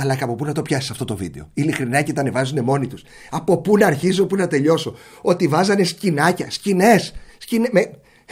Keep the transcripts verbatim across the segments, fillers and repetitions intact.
Μαλάκα, από πού να το πιάσει αυτό το βίντεο? Ειλικρινά, και τα ανεβάζουν μόνοι τους. Από πού να αρχίσω, πού να τελειώσω? Ότι βάζανε σκηνάκια, σκηνές, σκηνέ... με...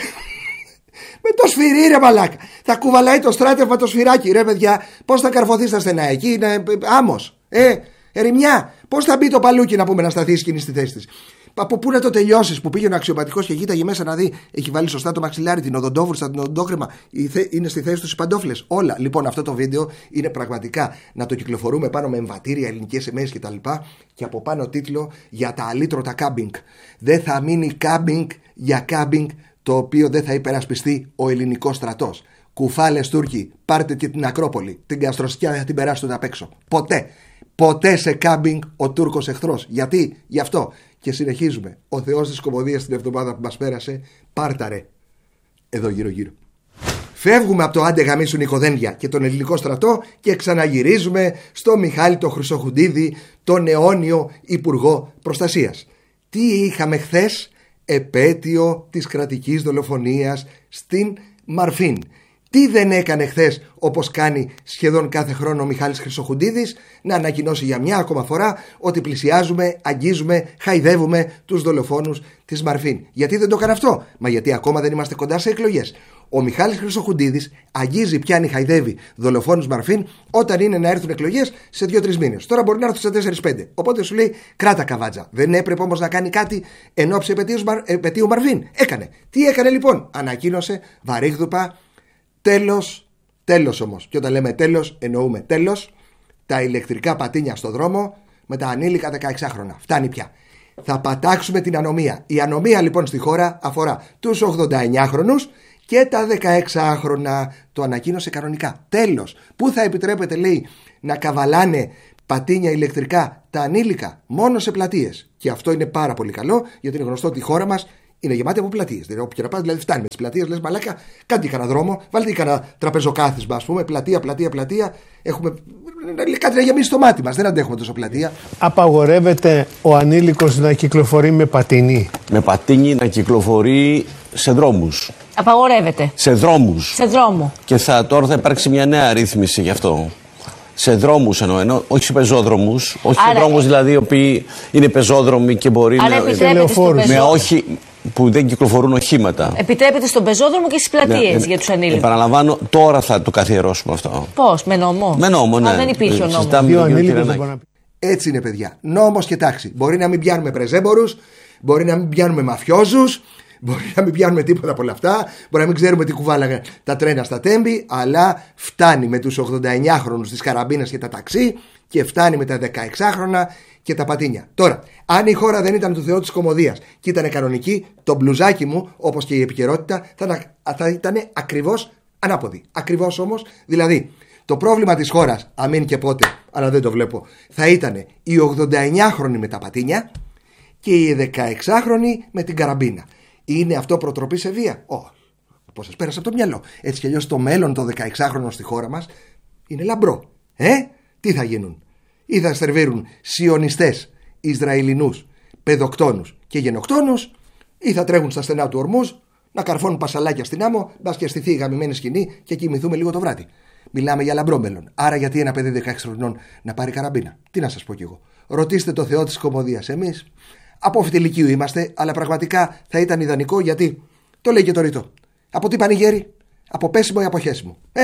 με το σφυρί, ρε μαλάκα. Θα κουβαλάει το στράτευμα το σφυράκι, ρε παιδιά. Πώς θα καρφωθεί στα στενά εκεί? Είναι άμμος. Ε, ερημιά. Πώς θα μπει το παλούκι, να πούμε, να σταθεί η σκηνή στη θέση της? Από πού να το τελειώσεις? Που πήγαινε ο αξιοπατικός και κοίταγε μέσα να δει, έχει βάλει σωστά το μαξιλάρι, την οδοντόβουρστα, την οδοντόκρεμα, είναι στη θέση του οι παντόφλες. Όλα. Λοιπόν, αυτό το βίντεο είναι πραγματικά να το κυκλοφορούμε πάνω με εμβατήρια, ελληνικές εμέες κτλ. Και από πάνω τίτλο για τα αλήτρωτα κάμπινγκ. Δεν θα μείνει κάμπινγκ για κάμπινγκ το οποίο δεν θα υπερασπιστεί ο ελληνικός στρατός. Κουφάλες Τούρκοι, πάρτε και την Ακρόπολη. Την Καστροσικιά δεν θα την περάσουν απ' έξω. Ποτέ. Ποτέ σε κάμπινγκ ο Τούρκος εχθρός. Γιατί? Γι' αυτό. Και συνεχίζουμε. Ο Θεός της κομμωδίας την εβδομάδα που μας πέρασε, πάρταρε. Εδώ γύρω-γύρω. Φεύγουμε από το άντε γαμίσου νοικοδένδια και τον ελληνικό στρατό και ξαναγυρίζουμε στο Μιχάλη το Χρυσοχουντίδη, τον αιώνιο Υπουργό Προστασίας. Τι είχαμε χθες? Επέτειο της κρατικής δολοφονίας στην Μαρφίν. Τι δεν έκανε χθες, όπως κάνει σχεδόν κάθε χρόνο ο Μιχάλης Χρυσοχουντίδης, να ανακοινώσει για μια ακόμα φορά ότι πλησιάζουμε, αγγίζουμε, χαϊδεύουμε τους δολοφόνους της Μαρφίν. Γιατί δεν το έκανε αυτό? Μα γιατί ακόμα δεν είμαστε κοντά σε εκλογές. Ο Μιχάλης Χρυσοχουντίδης αγγίζει, πιάνει, χαϊδεύει δολοφόνους Μαρφίν όταν είναι να έρθουν εκλογές σε δύο τρεις μήνες. Τώρα μπορεί να έρθουν σε τέσσερα πέντε. Οπότε σου λέει κράτα καβάτζα. Δεν έπρεπε όμως να κάνει κάτι εν ώψη επετείου Μαρφίν? Έκανε. Τι έκανε λοιπόν? Ανακοίνωσε βαρύγδουπα. Τέλος, τέλος όμως. Και όταν λέμε τέλος, εννοούμε τέλος. Τα ηλεκτρικά πατίνια στο δρόμο με τα ανήλικα δεκαεξάχρονα. Φτάνει πια. Θα πατάξουμε την ανομία. Η ανομία λοιπόν στη χώρα αφορά τους ογδονταεννιάχρονους και τα δεκαεξάχρονα. Το ανακοίνωσε κανονικά. Τέλος. Πού θα επιτρέπεται, λέει, να καβαλάνε πατίνια ηλεκτρικά τα ανήλικα? Μόνο σε πλατείες. Και αυτό είναι πάρα πολύ καλό, γιατί είναι γνωστό ότι η χώρα μας είναι γεμάτη από πλατείες. Δηλαδή, όπου και να πας, δηλαδή φτάνει με τις πλατείες. Λες μαλάκα, κάντε κανένα δρόμο, βάλτε κανένα τραπεζοκάθισμα, ας πούμε. Πλατεία, πλατεία, πλατεία. Έχουμε κάτι να γεμίσει το μάτι μας. Δεν αντέχουμε τόσο πλατεία. Απαγορεύεται ο ανήλικος να κυκλοφορεί με πατίνι. Με πατίνι να κυκλοφορεί σε δρόμους. Απαγορεύεται. Σε δρόμους. Σε δρόμο. Και θα, τώρα θα υπάρξει μια νέα ρύθμιση γι' αυτό. Σε δρόμους εννοώ, εννοώ, όχι σε πεζόδρομους. Όχι άρα, σε δρόμους δηλαδή οι οποίοι είναι πεζόδρομοι και μπορεί άρα να. Επιτρέπεται στον πεζόδρομο. Με όχι, που δεν κυκλοφορούν οχήματα. Επιτρέπεται στον πεζόδρομο και στις πλατείες, ναι, για τους ανήλικους. Επαναλαμβάνω, τώρα θα το καθιερώσουμε αυτό. Πώς, με νόμο? Με νόμο, ναι. Αν δεν υπήρχε ο νόμος. Έτσι είναι, παιδιά. Νόμος και τάξη. Μπορεί να μην πιάνουμε πρεζέμπορους, μπορεί να μην πιάνουμε μαφιόζους, μπορεί να μην πιάνουμε τίποτα από όλα αυτά, μπορεί να μην ξέρουμε τι κουβάλαγαν τα τρένα στα Τέμπη, αλλά φτάνει με τους ογδονταεννιάχρονους της καραμπίνας και τα ταξί και φτάνει με τα δεκαεξάχρονα και τα πατίνια. Τώρα, αν η χώρα δεν ήταν του Θεού της κομμωδίας και ήταν κανονική, το μπλουζάκι μου, όπως και η επικαιρότητα, θα, θα ήταν ακριβώς ανάποδη. Ακριβώς όμως, δηλαδή, το πρόβλημα της χώρας, αμήν και πότε, αλλά δεν το βλέπω, θα ήταν οι ογδονταεννιάχρονοι με τα πατίνια και οι δεκαεξάχρονοι με την καραμπίνα. Είναι αυτό προτροπή σε βία? Όχι. Oh, πώς σας πέρασε από το μυαλό? Έτσι κι αλλιώς το μέλλον των δεκαεξάχρονων στη χώρα μας είναι λαμπρό. Ε, τι θα γίνουν? Ή θα σερβίρουν σιωνιστές, Ισραηλινούς, παιδοκτόνους και γενοκτόνους, ή θα τρέχουν στα στενά του ορμούς να καρφώνουν πασαλάκια στην άμμο, μπας και στηθεί η γαμημένη σκηνή και κοιμηθούμε λίγο το βράδυ. Μιλάμε για λαμπρό μέλλον. Άρα, γιατί ένα παιδί δεκαέξι χρονών να πάρει καραμπίνα? Τι να σας πω κι εγώ. Ρωτήστε το Θεό της κομμωδίας. Εμείς από φυτιλικίου είμαστε, αλλά πραγματικά θα ήταν ιδανικό, γιατί το λέει και το ρητό. Από τι πανηγέρι? Από πέσιμο ή από χέσιμο? Ε,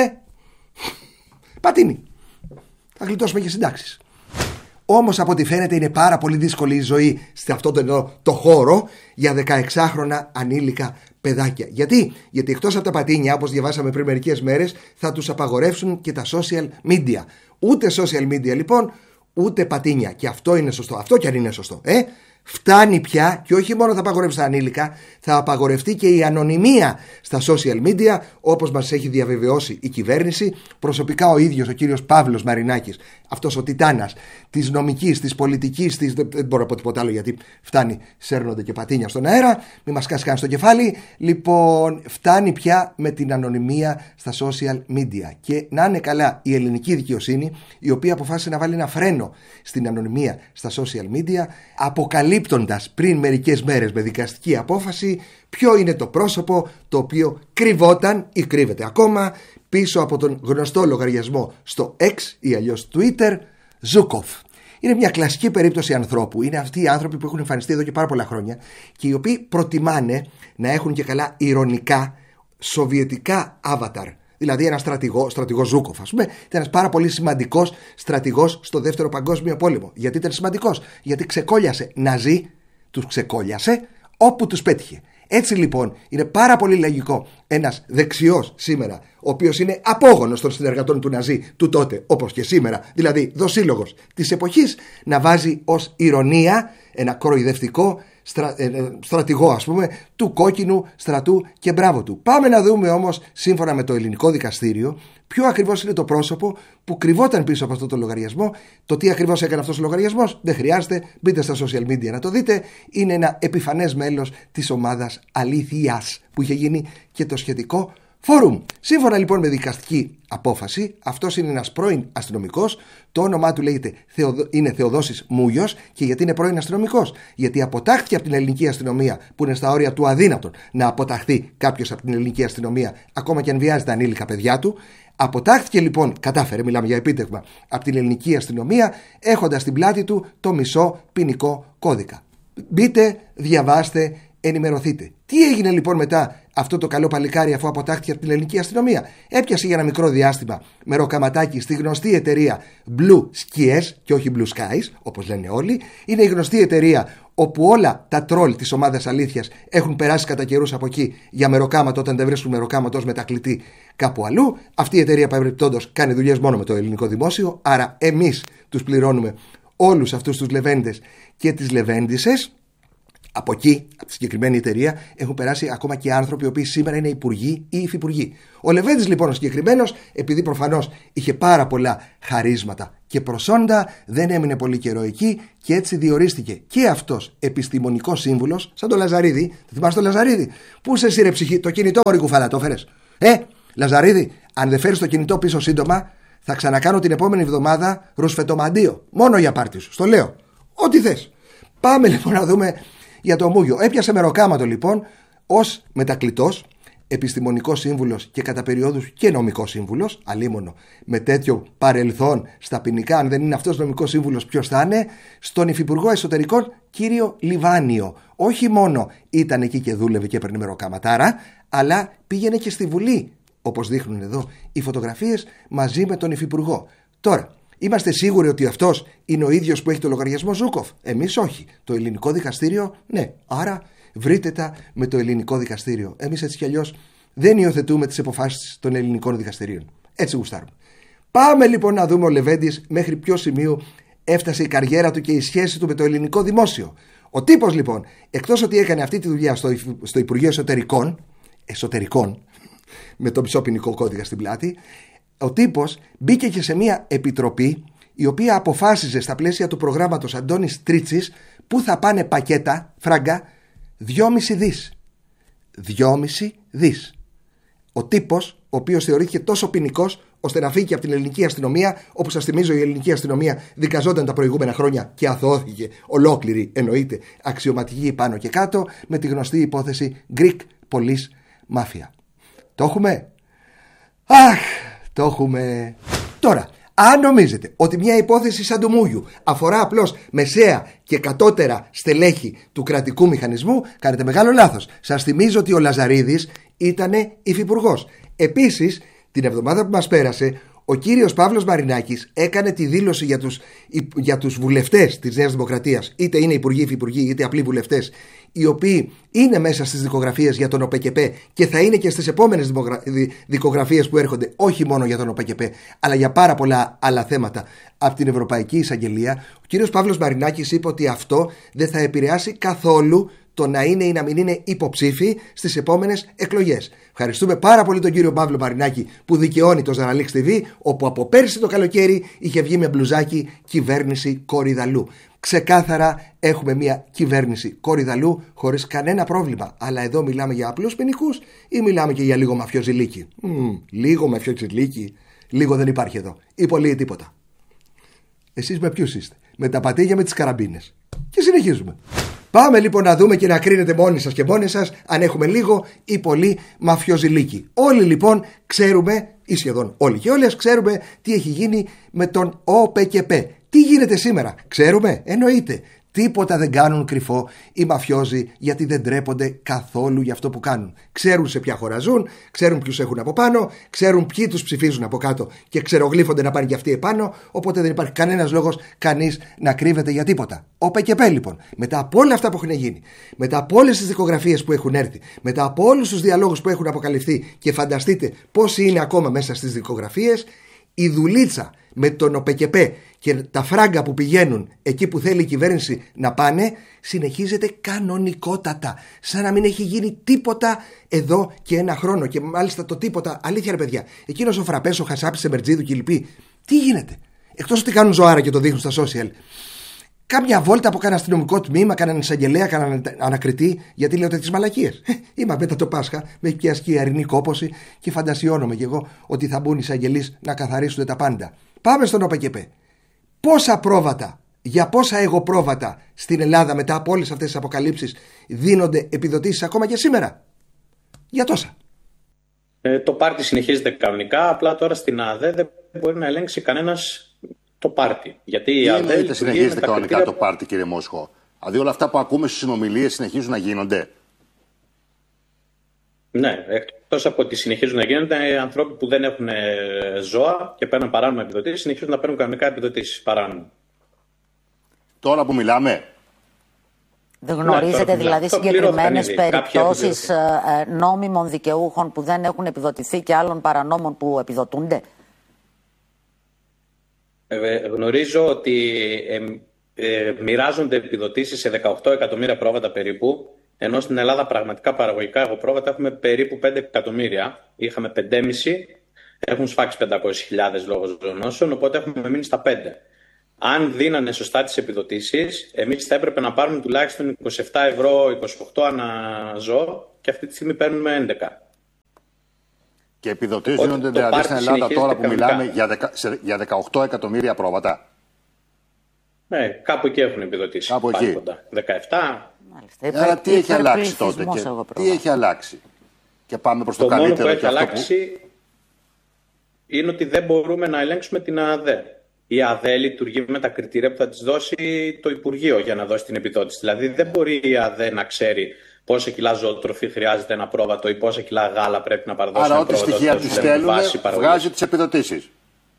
πατίνι. Θα γλιτώσουμε και συντάξεις. Όμως από ό,τι φαίνεται είναι πάρα πολύ δύσκολη η ζωή σε αυτό το, το χώρο για δεκαεξάχρονα ανήλικα παιδάκια. Γιατί? Γιατί εκτός από τα πατίνια, όπως διαβάσαμε πριν μερικές μέρες, θα τους απαγορεύσουν και τα social media. Ούτε social media λοιπόν, ούτε πατίνια. Και αυτό είναι σωστό. Αυτό κι αν είναι σωστό. Ε? Φτάνει πια, και όχι μόνο θα απαγορεύσει τα ανήλικα, θα απαγορευτεί και η ανωνυμία στα social media, όπως μας έχει διαβεβαιώσει η κυβέρνηση. Προσωπικά ο ίδιος ο κύριος Παύλος Μαρινάκης, αυτός ο τιτάνας της νομικής, της πολιτικής, της... δεν μπορώ να πω τίποτα άλλο γιατί φτάνει, σέρνονται και πατίνια στον αέρα, μην μας κάσει καν στο κεφάλι. Λοιπόν, φτάνει πια με την ανωνυμία στα social media. Και να είναι καλά η ελληνική δικαιοσύνη, η οποία αποφάσισε να βάλει ένα φρένο στην ανωνυμία στα social media, αποκαλύπτοντας πριν μερικές μέρες με δικαστική απόφαση ποιο είναι το πρόσωπο το οποίο κρυβόταν ή κρύβεται ακόμα πίσω από τον γνωστό λογαριασμό στο X ή αλλιώς Twitter Ζούκοφ. Είναι μια κλασική περίπτωση ανθρώπου. Είναι αυτοί οι άνθρωποι που έχουν εμφανιστεί εδώ και πάρα πολλά χρόνια και οι οποίοι προτιμάνε να έχουν και καλά ηρωνικά σοβιετικά avatar. Δηλαδή ένα στρατηγό, στρατηγό Ζούκοφ, ας πούμε, ήταν ένας πάρα πολύ σημαντικός στρατηγός στο Δεύτερο Παγκόσμιο Πόλεμο. Γιατί ήταν σημαντικός? Γιατί ξεκόλιασε Ναζί, τους ξεκόλιασε όπου τους πέτυχε. Έτσι λοιπόν είναι πάρα πολύ λογικό ένας δεξιός σήμερα, ο οποίος είναι απόγονος των συνεργατών του Ναζί του τότε, όπως και σήμερα, δηλαδή δοσύλλογος της εποχής, να βάζει ως ηρωνία ένα κοροϊδευτικό στρα, ε, στρατηγό, ας πούμε, του κόκκινου στρατού και μπράβο του. Πάμε να δούμε όμως, σύμφωνα με το ελληνικό δικαστήριο, ποιο ακριβώς είναι το πρόσωπο που κρυβόταν πίσω από αυτό το λογαριασμό. Το τι ακριβώς έκανε αυτός ο λογαριασμός δεν χρειάζεται, μπείτε στα social media να το δείτε. Είναι ένα επιφανές μέλος της ομάδας αλήθειας που είχε γίνει και το σχετικό φόρουμ. Σύμφωνα λοιπόν με δικαστική απόφαση, αυτός είναι ένας πρώην αστυνομικός. Το όνομά του λέγεται Θεοδο... είναι Θεοδόσης Μούγιος. Και γιατί είναι πρώην αστυνομικός? Γιατί αποτάχθηκε από την ελληνική αστυνομία, που είναι στα όρια του αδύνατον να αποταχθεί κάποιος από την ελληνική αστυνομία, ακόμα και αν βιάζει τα ανήλικα παιδιά του. Αποτάχθηκε λοιπόν, κατάφερε, μιλάμε για επίτευγμα, από την ελληνική αστυνομία, έχοντας στην πλάτη του το μισό ποινικό κώδικα. Μπείτε, διαβάστε, ενημερωθείτε. Τι έγινε λοιπόν μετά αυτό το καλό παλικάρι, αφού αποτάχθηκε από την ελληνική αστυνομία? Έπιασε για ένα μικρό διάστημα μεροκαματάκι στη γνωστή εταιρεία Blue Skies και όχι Blue Skies, όπως λένε όλοι. Είναι η γνωστή εταιρεία όπου όλα τα τρόλ της ομάδας αλήθειας έχουν περάσει κατά καιρούς από εκεί για μεροκάματο, όταν δεν βρίσκουν μεροκάματο ως μετακλητή κάπου αλλού. Αυτή η εταιρεία παρεμπιπτόντως κάνει δουλειές μόνο με το ελληνικό δημόσιο, άρα εμείς τους πληρώνουμε όλους αυτούς τους λεβέντες και τις λεβέντισες. Από εκεί, από τη συγκεκριμένη εταιρεία, έχουν περάσει ακόμα και άνθρωποι οι οποίοι σήμερα είναι υπουργοί ή υφυπουργοί. Ο Λεβέντης λοιπόν ο συγκεκριμένος, επειδή προφανώς είχε πάρα πολλά χαρίσματα και προσόντα, δεν έμεινε πολύ καιρό εκεί και έτσι διορίστηκε και αυτός επιστημονικός σύμβουλος, σαν το Λαζαρίδη. Θυμάσαι το Λαζαρίδη? Πού σε σύρε ψυχή, το κινητό μωρή κουφάλα, το φέρες? Ε, Λαζαρίδη, αν δεν φέρεις το κινητό πίσω σύντομα, θα ξανακάνω την επόμενη εβδομάδα ρουσφετομαντίο. Μόνο για πάρτι σου, στο λέω. Ό,τι θες. Πάμε λοιπόν να δούμε για το Μούγιο. Έπιασε μεροκάματο λοιπόν ως μετακλητός, επιστημονικός σύμβουλος και κατά περιόδους και νομικός σύμβουλος. Αλίμονο με τέτοιο παρελθόν στα ποινικά, αν δεν είναι αυτός νομικός σύμβουλος, ποιος θα είναι? Στον υφυπουργό εσωτερικών κύριο Λιβάνιο. Όχι μόνο ήταν εκεί και δούλευε και έπαιρνε μεροκαματάρα, αλλά πήγαινε και στη Βουλή, όπως δείχνουν εδώ οι φωτογραφίες, μαζί με τον υφυπουργό. Τώρα, είμαστε σίγουροι ότι αυτός είναι ο ίδιος που έχει το λογαριασμό Ζούκοφ? Εμείς όχι. Το ελληνικό δικαστήριο, ναι. Άρα βρείτε τα με το ελληνικό δικαστήριο. Εμείς έτσι κι αλλιώς δεν υιοθετούμε τις αποφάσεις των ελληνικών δικαστηρίων. Έτσι γουστάρουμε. Πάμε λοιπόν να δούμε ο Λεβέντης μέχρι ποιο σημείο έφτασε η καριέρα του και η σχέση του με το ελληνικό δημόσιο. Ο τύπος λοιπόν, εκτός ότι έκανε αυτή τη δουλειά στο, στο Υπουργείο Εσωτερικών, εσωτερικών με το μισό ποινικό κώδικα στην πλάτη, ο τύπος μπήκε και σε μια επιτροπή η οποία αποφάσιζε στα πλαίσια του προγράμματος Αντώνης Τρίτσης που θα πάνε πακέτα, φράγκα, δυόμισι δις. δυόμισι δις. Ο τύπος, ο οποίος θεωρήθηκε τόσο ποινικός ώστε να φύγει από την ελληνική αστυνομία, όπως σας θυμίζω η ελληνική αστυνομία δικαζόταν τα προηγούμενα χρόνια και αθωώθηκε ολόκληρη, εννοείται, αξιωματική πάνω και κάτω, με τη γνωστή υπόθεση Greek Police Mafia. Το έχουμε? Αχ, το έχουμε. Τώρα, αν νομίζετε ότι μια υπόθεση σαν του Μούγιου αφορά απλώς μεσαία και κατώτερα στελέχη του κρατικού μηχανισμού, κάνετε μεγάλο λάθος. Σας θυμίζω ότι ο Λαζαρίδης ήταν υφυπουργός. Επίσης, την εβδομάδα που μας πέρασε, ο κύριος Παύλος Μαρινάκης έκανε τη δήλωση για τους, για τους βουλευτές της Νέας Δημοκρατίας, είτε είναι υπουργοί, υφυπουργοί, είτε απλοί βουλευτές, οι οποίοι είναι μέσα στις δικογραφίες για τον ΟΠΕΚΕΠΕ και θα είναι και στις επόμενες δικογραφίες που έρχονται, όχι μόνο για τον ΟΠΕΚΕΠΕ, αλλά για πάρα πολλά άλλα θέματα από την Ευρωπαϊκή Εισαγγελία. Ο κύριος Παύλος Μαρινάκης είπε ότι αυτό δεν θα επηρεάσει καθόλου το να είναι ή να μην είναι υποψήφοι στις επόμενες εκλογές. Ευχαριστούμε πάρα πολύ τον κύριο Παύλο Μαρινάκη που δικαιώνει το Ζαραλίξ τι βι, όπου από πέρσι το καλοκαίρι είχε βγει με μπλουζάκι κυβέρνηση Κορυδαλού. Ξεκάθαρα έχουμε μια κυβέρνηση Κορυδαλού χωρίς κανένα πρόβλημα. Αλλά εδώ μιλάμε για απλούς ποινικούς ή μιλάμε και για λίγο μαφιοζηλίκι? Mm, λίγο μαφιοζηλίκι, λίγο δεν υπάρχει εδώ. Ή πολύ ή τίποτα. Εσείς με ποιους είστε? Με τα πατήγια, με τις καραμπίνες. Και συνεχίζουμε. Πάμε λοιπόν να δούμε και να κρίνετε μόνοι σας και μόνοι σας αν έχουμε λίγο ή πολύ μαφιοζηλίκι. Όλοι λοιπόν ξέρουμε, ή σχεδόν όλοι και όλες ξέρουμε, τι έχει γίνει με τον ΟΠΕΚΕΠΕ. τι γίνεται σήμερα? Ξέρουμε, εννοείται. Τίποτα δεν κάνουν κρυφό οι μαφιόζοι, γιατί δεν τρέπονται καθόλου για αυτό που κάνουν. Ξέρουν σε ποια χώρα ζουν, ξέρουν ποιους έχουν από πάνω, ξέρουν ποιοι τους ψηφίζουν από κάτω και ξερογλύφονται να πάνε και αυτοί επάνω. Οπότε δεν υπάρχει κανένας λόγος κανείς να κρύβεται για τίποτα. Ο ΠΚΠ λοιπόν, μετά από όλα αυτά που έχουν γίνει, μετά από όλες τις δικογραφίες που έχουν έρθει, μετά από όλους τους διαλόγους που έχουν αποκαλυφθεί, και φανταστείτε πόσοι είναι ακόμα μέσα στις δικογραφίες, η δουλίτσα με τον ΟΠΚΠ και τα φράγκα που πηγαίνουν εκεί που θέλει η κυβέρνηση να πάνε συνεχίζεται κανονικότατα, σαν να μην έχει γίνει τίποτα εδώ και ένα χρόνο. Και μάλιστα το τίποτα, αλήθεια ρε παιδιά, εκείνος ο Φραπές, ο Χασάπης, Σεμερτζίδου και οι λοιποί, τι γίνεται? Εκτός ότι κάνουν ζωάρα και το δείχνουν στα social, κάμια βόλτα από κανένα αστυνομικό τμήμα, κανέναν εισαγγελέα, κανέναν ανακριτή, γιατί λέω τέτοιες μαλακίες. Είμαι μετά το Πάσχα, με έχει πιάσει η αρινή κόπωση και φαντασιώνομαι κι εγώ ότι θα μπουν οι εισαγγελείς να καθαρίσουν τα πάντα. Πάμε στον ΟΠΚΠ. Πόσα πρόβατα, για πόσα εγωπρόβατα στην Ελλάδα μετά από όλες αυτές τις αποκαλύψεις δίνονται επιδοτήσεις ακόμα και σήμερα? Για τόσα. Ε, το πάρτι συνεχίζεται κανονικά, απλά τώρα στην ΑΔΕ δεν μπορεί να ελέγξει κανένας το πάρτι. Γιατί η ΑΔΕ εννοείται συνεχίζεται κανονικά κριτήρια... το πάρτι, κύριε Μόσχο? Δηλαδή όλα αυτά που ακούμε στις συνομιλίες συνεχίζουν να γίνονται? Ναι, εκτός από ότι συνεχίζουν να γίνονται, οι άνθρωποι που δεν έχουν ζώα και παίρνουν παράνομα επιδοτήσεις συνεχίζουν να παίρνουν κανονικά επιδοτήσεις παράνομα. Τώρα που μιλάμε. Δεν γνωρίζετε ναι, δηλαδή συγκεκριμένες περιπτώσεις νόμιμων δικαιούχων που δεν έχουν επιδοτηθεί και άλλων παρανόμων που επιδοτούνται? Ε, γνωρίζω ότι ε, ε, μοιράζονται επιδοτήσεις σε δεκαοκτώ εκατομμύρια πρόβατα περίπου, ενώ στην Ελλάδα πραγματικά παραγωγικά εγωπρόβατα έχουμε περίπου πέντε εκατομμύρια. Είχαμε πέντε κόμμα πέντε, έχουν σφάξει πεντακόσιες χιλιάδες λόγω ζωνώσεων, οπότε έχουμε μείνει στα πέντε. Αν δίνανε σωστά τις επιδοτήσεις, εμείς θα έπρεπε να πάρουμε τουλάχιστον είκοσι επτά ευρώ, είκοσι οκτώ ανά ζώο, και αυτή τη στιγμή παίρνουμε έντεκα. Και επιδοτήσεις δίνονται δηλαδή στην Ελλάδα τώρα που μιλάμε για, δεκα, σε, για δεκαοκτώ εκατομμύρια πρόβατα? Ναι, κάπου εκεί έχουν επιδοτήσει. Κάπου εκεί. Κοντά. δεκαεπτά. Μάλιστα. Άρα τι έχει αλλάξει τότε και τι έχει αλλάξει? Και πάμε προς το, το καλύτερο. Το μόνο που έχει αλλάξει που... είναι ότι δεν μπορούμε να ελέγξουμε την ΑΔΕ. Η ΑΔΕ λειτουργεί με τα κριτήρια που θα της δώσει το Υπουργείο για να δώσει την επιδότηση. Δηλαδή δεν μπορεί η ΑΔΕ να ξέρει πόσα κιλά ζωοτροφή χρειάζεται ένα πρόβατο ή πόσα κιλά γάλα πρέπει να παραδώσει Άρα, ένα πρόβατο. Άρα ό,τι στοιχεία της στέλνουν βγάζει τις επιδοτήσεις.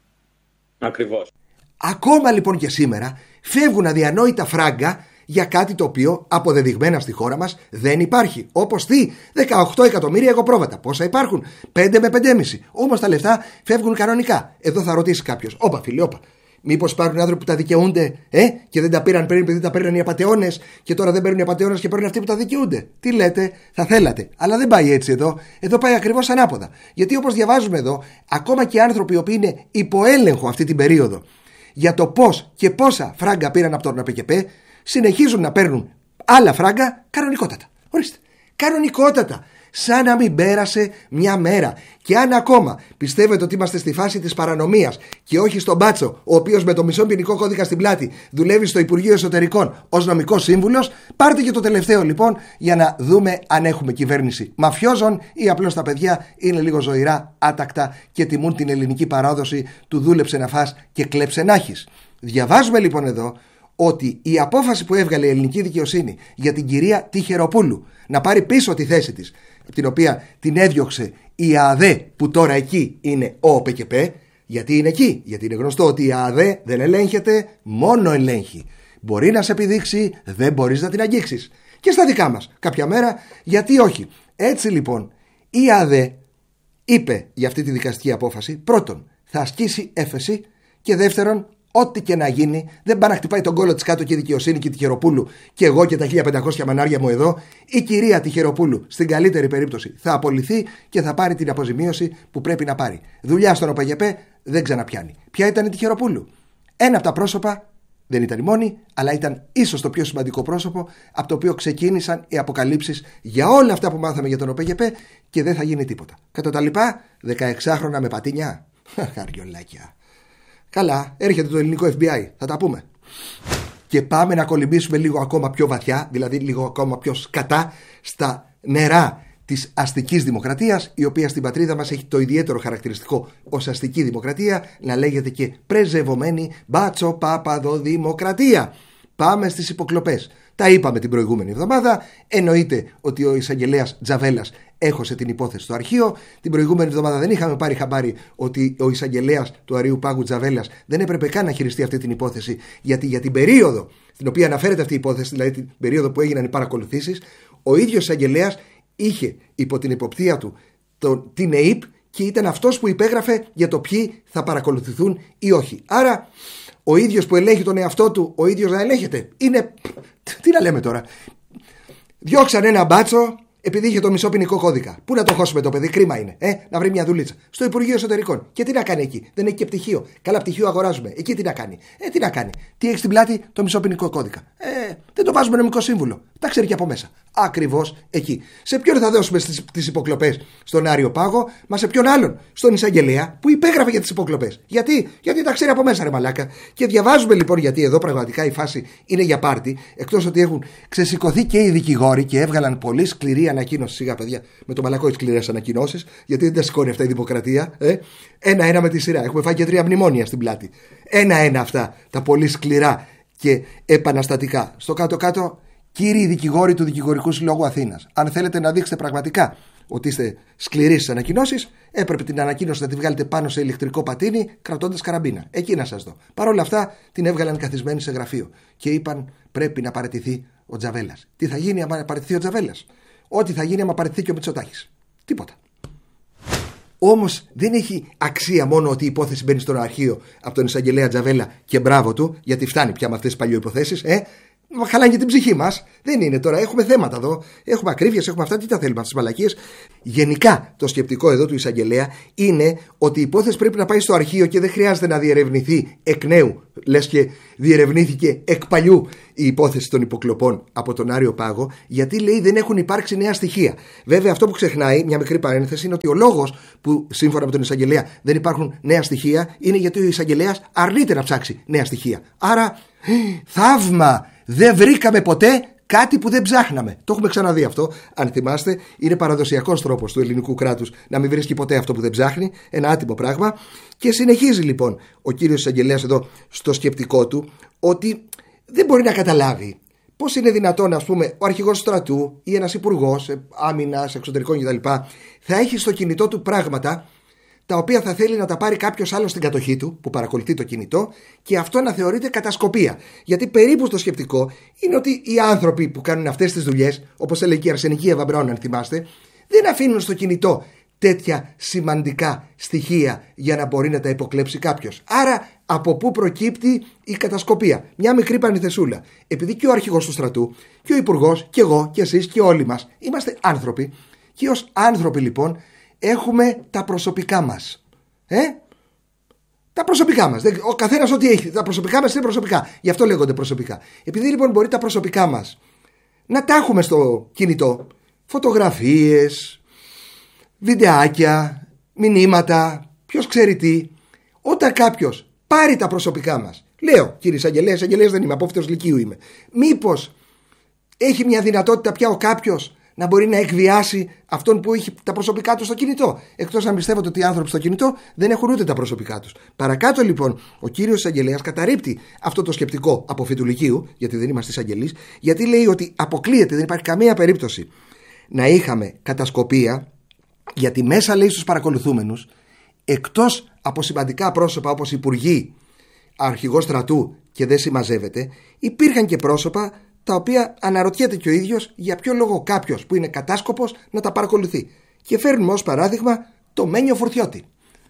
Ακριβώς. Ακόμα λοιπόν και σήμερα φεύγουν αδιανόητα φράγκα για κάτι το οποίο αποδεδειγμένα στη χώρα μας δεν υπάρχει. Όπως τι, δεκαοκτώ εκατομμύρια εγωπρόβατα. Πόσα υπάρχουν? πέντε με πέντε κόμμα πέντε. Όμως τα λεφτά φεύγουν κανονικά. Εδώ θα ρωτήσει κάποιος, όπα φίλοι, όπα. Μήπως υπάρχουν άνθρωποι που τα δικαιούνται, ε, και δεν τα πήραν πριν επειδή τα παίρνουν οι απατεώνες και τώρα δεν παίρνουν οι απατεώνες και παίρνουν αυτοί που τα δικαιούνται? Τι λέτε, θα θέλατε. Αλλά δεν πάει έτσι εδώ. Εδώ πάει ακριβώς ανάποδα. Γιατί όπως διαβάζουμε εδώ, ακόμα και άνθρωποι οι οποίοι είναι υποέλεγχο αυτή την περίοδο για το πώς και πόσα φράγκα πήραν από τον ΟΠΚΠ, συνεχίζουν να παίρνουν άλλα φράγκα κανονικότατα. Ορίστε. Κανονικότατα. Σαν να μην πέρασε μια μέρα. Και αν ακόμα πιστεύετε ότι είμαστε στη φάση της παρανομίας και όχι στον Μπάτσο, ο οποίος με το μισό ποινικό κώδικα στην πλάτη δουλεύει στο Υπουργείο Εσωτερικών ως νομικός σύμβουλος, πάρτε και το τελευταίο λοιπόν για να δούμε αν έχουμε κυβέρνηση μαφιόζων ή απλώς τα παιδιά είναι λίγο ζωηρά, άτακτα και τιμούν την ελληνική παράδοση του δούλεψε να φας και κλέψε να έχεις. Διαβάζουμε λοιπόν εδώ ότι η απόφαση που έβγαλε η ελληνική δικαιοσύνη για την κυρία Τυχεροπούλου να πάρει πίσω τη θέση της, την οποία την έδιωξε η ΑΔΕ που τώρα εκεί είναι ο ΟΠΚΠ, γιατί είναι εκεί, γιατί είναι γνωστό ότι η ΑΔΕ δεν ελέγχεται, μόνο ελέγχει. Μπορεί να σε επιδείξει, δεν μπορείς να την αγγίξεις. Και στα δικά μας κάποια μέρα, γιατί όχι. Έτσι λοιπόν η ΑΔΕ είπε για αυτή τη δικαστική απόφαση, πρώτον θα ασκήσει έφεση και δεύτερον, ό,τι και να γίνει, δεν πάει να χτυπάει τον κόλο της κάτω και η δικαιοσύνη και η Τυχεροπούλου και εγώ και τα χίλια πεντακόσια μανάρια μου εδώ. Η κυρία Τυχεροπούλου, στην καλύτερη περίπτωση, θα απολυθεί και θα πάρει την αποζημίωση που πρέπει να πάρει. Δουλειά στον ΟΠΚΠ δεν ξαναπιάνει. Ποια ήταν η Τυχεροπούλου? Ένα από τα πρόσωπα, δεν ήταν η μόνη, αλλά ήταν ίσως το πιο σημαντικό πρόσωπο από το οποίο ξεκίνησαν οι αποκαλύψεις για όλα αυτά που μάθαμε για τον ΟΠΚΠ και δεν θα γίνει τίποτα. Κατά τα λοιπά, δεκαεξάχρονα με πατίνια. Χαριολάκια. Καλά, έρχεται το ελληνικό εφ μπι άι, θα τα πούμε. Και πάμε να κολυμπήσουμε λίγο ακόμα πιο βαθιά, δηλαδή λίγο ακόμα πιο σκατά, στα νερά της αστικής δημοκρατίας, η οποία στην πατρίδα μας έχει το ιδιαίτερο χαρακτηριστικό ως αστική δημοκρατία να λέγεται και πρεζευωμένη μπάτσο παπαδοδημοκρατία. Πάμε στις υποκλοπές. Τα είπαμε την προηγούμενη εβδομάδα. Εννοείται ότι ο εισαγγελέας Τζαβέλας έχωσε την υπόθεση στο αρχείο. Την προηγούμενη εβδομάδα δεν είχαμε πάρει χαμπάρι ότι ο εισαγγελέας του Αρείου Πάγου Τζαβέλας δεν έπρεπε καν να χειριστεί αυτή την υπόθεση, γιατί για την περίοδο στην οποία αναφέρεται αυτή η υπόθεση, δηλαδή την περίοδο που έγιναν οι παρακολουθήσεις, ο ίδιος εισαγγελέας είχε υπό την υποπτία του το, την ΕΥΠ και ήταν αυτός που υπέγραφε για το ποιοι θα παρακολουθηθούν ή όχι. Άρα ο ίδιος που ελέγχει τον εαυτό του, ο ίδιος να ελέγχεται. Είναι. Τι να λέμε τώρα. Διώξαν ένα μπάτσο επειδή είχε το μισό ποινικό κώδικα. Πού να το χώσουμε το παιδί, κρίμα είναι. Ε, να βρει μια δουλίτσα. Στο Υπουργείο Εσωτερικών. Και τι να κάνει εκεί. Δεν έχει και πτυχίο. Καλά, πτυχίο αγοράζουμε. Εκεί τι να κάνει. Ε, τι να κάνει. Τι έχει στην πλάτη, το μισό ποινικό κώδικα. Ε, δεν το βάζουμε νομικό σύμβουλο. Τα ξέρει και από μέσα. Ακριβώς εκεί. Σε ποιον θα δώσουμε τις υποκλοπές, στον Άριο Πάγο, μα σε ποιον άλλον, στον εισαγγελέα που υπέγραφε για τις υποκλοπές. Γιατί? Γιατί τα ξέρει από μέσα, ρε μαλάκα. Και διαβάζουμε λοιπόν γιατί εδώ πραγματικά η φάση είναι για πάρτι, εκτός ότι έχουν ξεσηκωθεί και οι δικηγόροι και έβγαλαν πολύ σκληρή ανακοίνωση. Σιγά, παιδιά, με το μαλακό οι σκληρές ανακοινώσεις, γιατί δεν τα σηκώνει αυτά η δημοκρατία. Ε? Ένα-ένα με τη σειρά. Έχουμε φάει και τρία μνημόνια στην πλάτη. Ένα-ένα αυτά τα πολύ σκληρά και επαναστατικά. Στο κάτω-κάτω. Κύριοι δικηγόροι του Δικηγορικού Συλλόγου Αθήνας, αν θέλετε να δείξετε πραγματικά ότι είστε σκληροί στις ανακοινώσεις, έπρεπε την ανακοίνωση να τη βγάλετε πάνω σε ηλεκτρικό πατίνι, κρατώντας καραμπίνα. Εκεί να σας δω. Παρ' όλα αυτά την έβγαλαν καθισμένη σε γραφείο και είπαν πρέπει να παραιτηθεί ο Τζαβέλας. Τι θα γίνει άμα παραιτηθεί ο Τζαβέλας? Ό,τι θα γίνει άμα παραιτηθεί και ο Μητσοτάκης. Τίποτα. Όμως δεν έχει αξία μόνο ότι η υπόθεση μπαίνει στο αρχείο από τον εισαγγελέα Τζαβέλα και μπράβο του, γιατί φτάνει πια με αυτές τις παλιοϊποθέσεις, ε. Χαλάνε και την ψυχή μας. Δεν είναι τώρα. Έχουμε θέματα εδώ. Έχουμε ακρίβειες, έχουμε αυτά. Τι τα θέλουμε, αυτές τις μαλακίες. Γενικά, το σκεπτικό εδώ του εισαγγελέα είναι ότι η υπόθεση πρέπει να πάει στο αρχείο και δεν χρειάζεται να διερευνηθεί εκ νέου. Λες και διερευνήθηκε εκ παλιού η υπόθεση των υποκλοπών από τον Άριο Πάγο, γιατί λέει δεν έχουν υπάρξει νέα στοιχεία. Βέβαια, αυτό που ξεχνάει, μια μικρή παρένθεση, είναι ότι ο λόγος που σύμφωνα με τον εισαγγελέα δεν υπάρχουν νέα στοιχεία είναι γιατί ο εισαγγελέας αρνείται να ψάξει νέα στοιχεία. Άρα, θαύμα! Δεν βρήκαμε ποτέ κάτι που δεν ψάχναμε. Το έχουμε ξαναδεί αυτό. Αν θυμάστε, είναι παραδοσιακός τρόπος του ελληνικού κράτους να μην βρίσκει ποτέ αυτό που δεν ψάχνει. Ένα άτιμο πράγμα. Και συνεχίζει λοιπόν ο κύριος εισαγγελέας εδώ στο σκεπτικό του ότι δεν μπορεί να καταλάβει πώς είναι δυνατόν, ας πούμε, ο αρχηγός στρατού ή ένας υπουργός άμυνας, εξωτερικών κτλ. Θα έχει στο κινητό του πράγματα τα οποία θα θέλει να τα πάρει κάποιος άλλος στην κατοχή του, που παρακολουθεί το κινητό, και αυτό να θεωρείται κατασκοπία. Γιατί περίπου το σκεπτικό είναι ότι οι άνθρωποι που κάνουν αυτές τις δουλειές, όπως έλεγε και η Αρσενική Εύα Μπράουν, αν θυμάστε, δεν αφήνουν στο κινητό τέτοια σημαντικά στοιχεία για να μπορεί να τα υποκλέψει κάποιος. Άρα, από πού προκύπτει η κατασκοπία? Μια μικρή πανηθεσούλα. Επειδή και ο αρχηγός του στρατού, και ο υπουργός, και εγώ, και εσείς, και όλοι μας είμαστε άνθρωποι, και ως άνθρωποι λοιπόν. Έχουμε τα προσωπικά μας. Ε? Τα προσωπικά μας. Ο καθένας ό,τι έχει. Τα προσωπικά μας είναι προσωπικά. Γι' αυτό λέγονται προσωπικά. Επειδή λοιπόν μπορεί τα προσωπικά μας να τα έχουμε στο κινητό, φωτογραφίες, βιντεάκια, μηνύματα, ποιος ξέρει τι, όταν κάποιος πάρει τα προσωπικά μας, λέω κύριε εισαγγελέα, εισαγγελέας δεν είμαι, απόφυτος λυκείου είμαι, μήπως έχει μια δυνατότητα πια ο κάποιος να μπορεί να εκβιάσει αυτόν που έχει τα προσωπικά του στο κινητό. Εκτός αν πιστεύετε ότι οι άνθρωποι στο κινητό δεν έχουν ούτε τα προσωπικά τους. Παρακάτω λοιπόν, ο κύριος εισαγγελέας καταρρίπτει αυτό το σκεπτικό αποφύτου λυκείου, γιατί δεν είμαστε εισαγγελείς, γιατί λέει ότι αποκλείεται, δεν υπάρχει καμία περίπτωση να είχαμε κατασκοπία, γιατί μέσα λέει στους παρακολουθούμενους, εκτός από σημαντικά πρόσωπα όπως υπουργοί, αρχηγός στρατού και δεν συμμαζεύεται, υπήρχαν και πρόσωπα τα οποία αναρωτιέται και ο ίδιος για ποιο λόγο κάποιος που είναι κατάσκοπος να τα παρακολουθεί. Και φέρνουμε ως παράδειγμα το Μένιο Φουρτιώτη.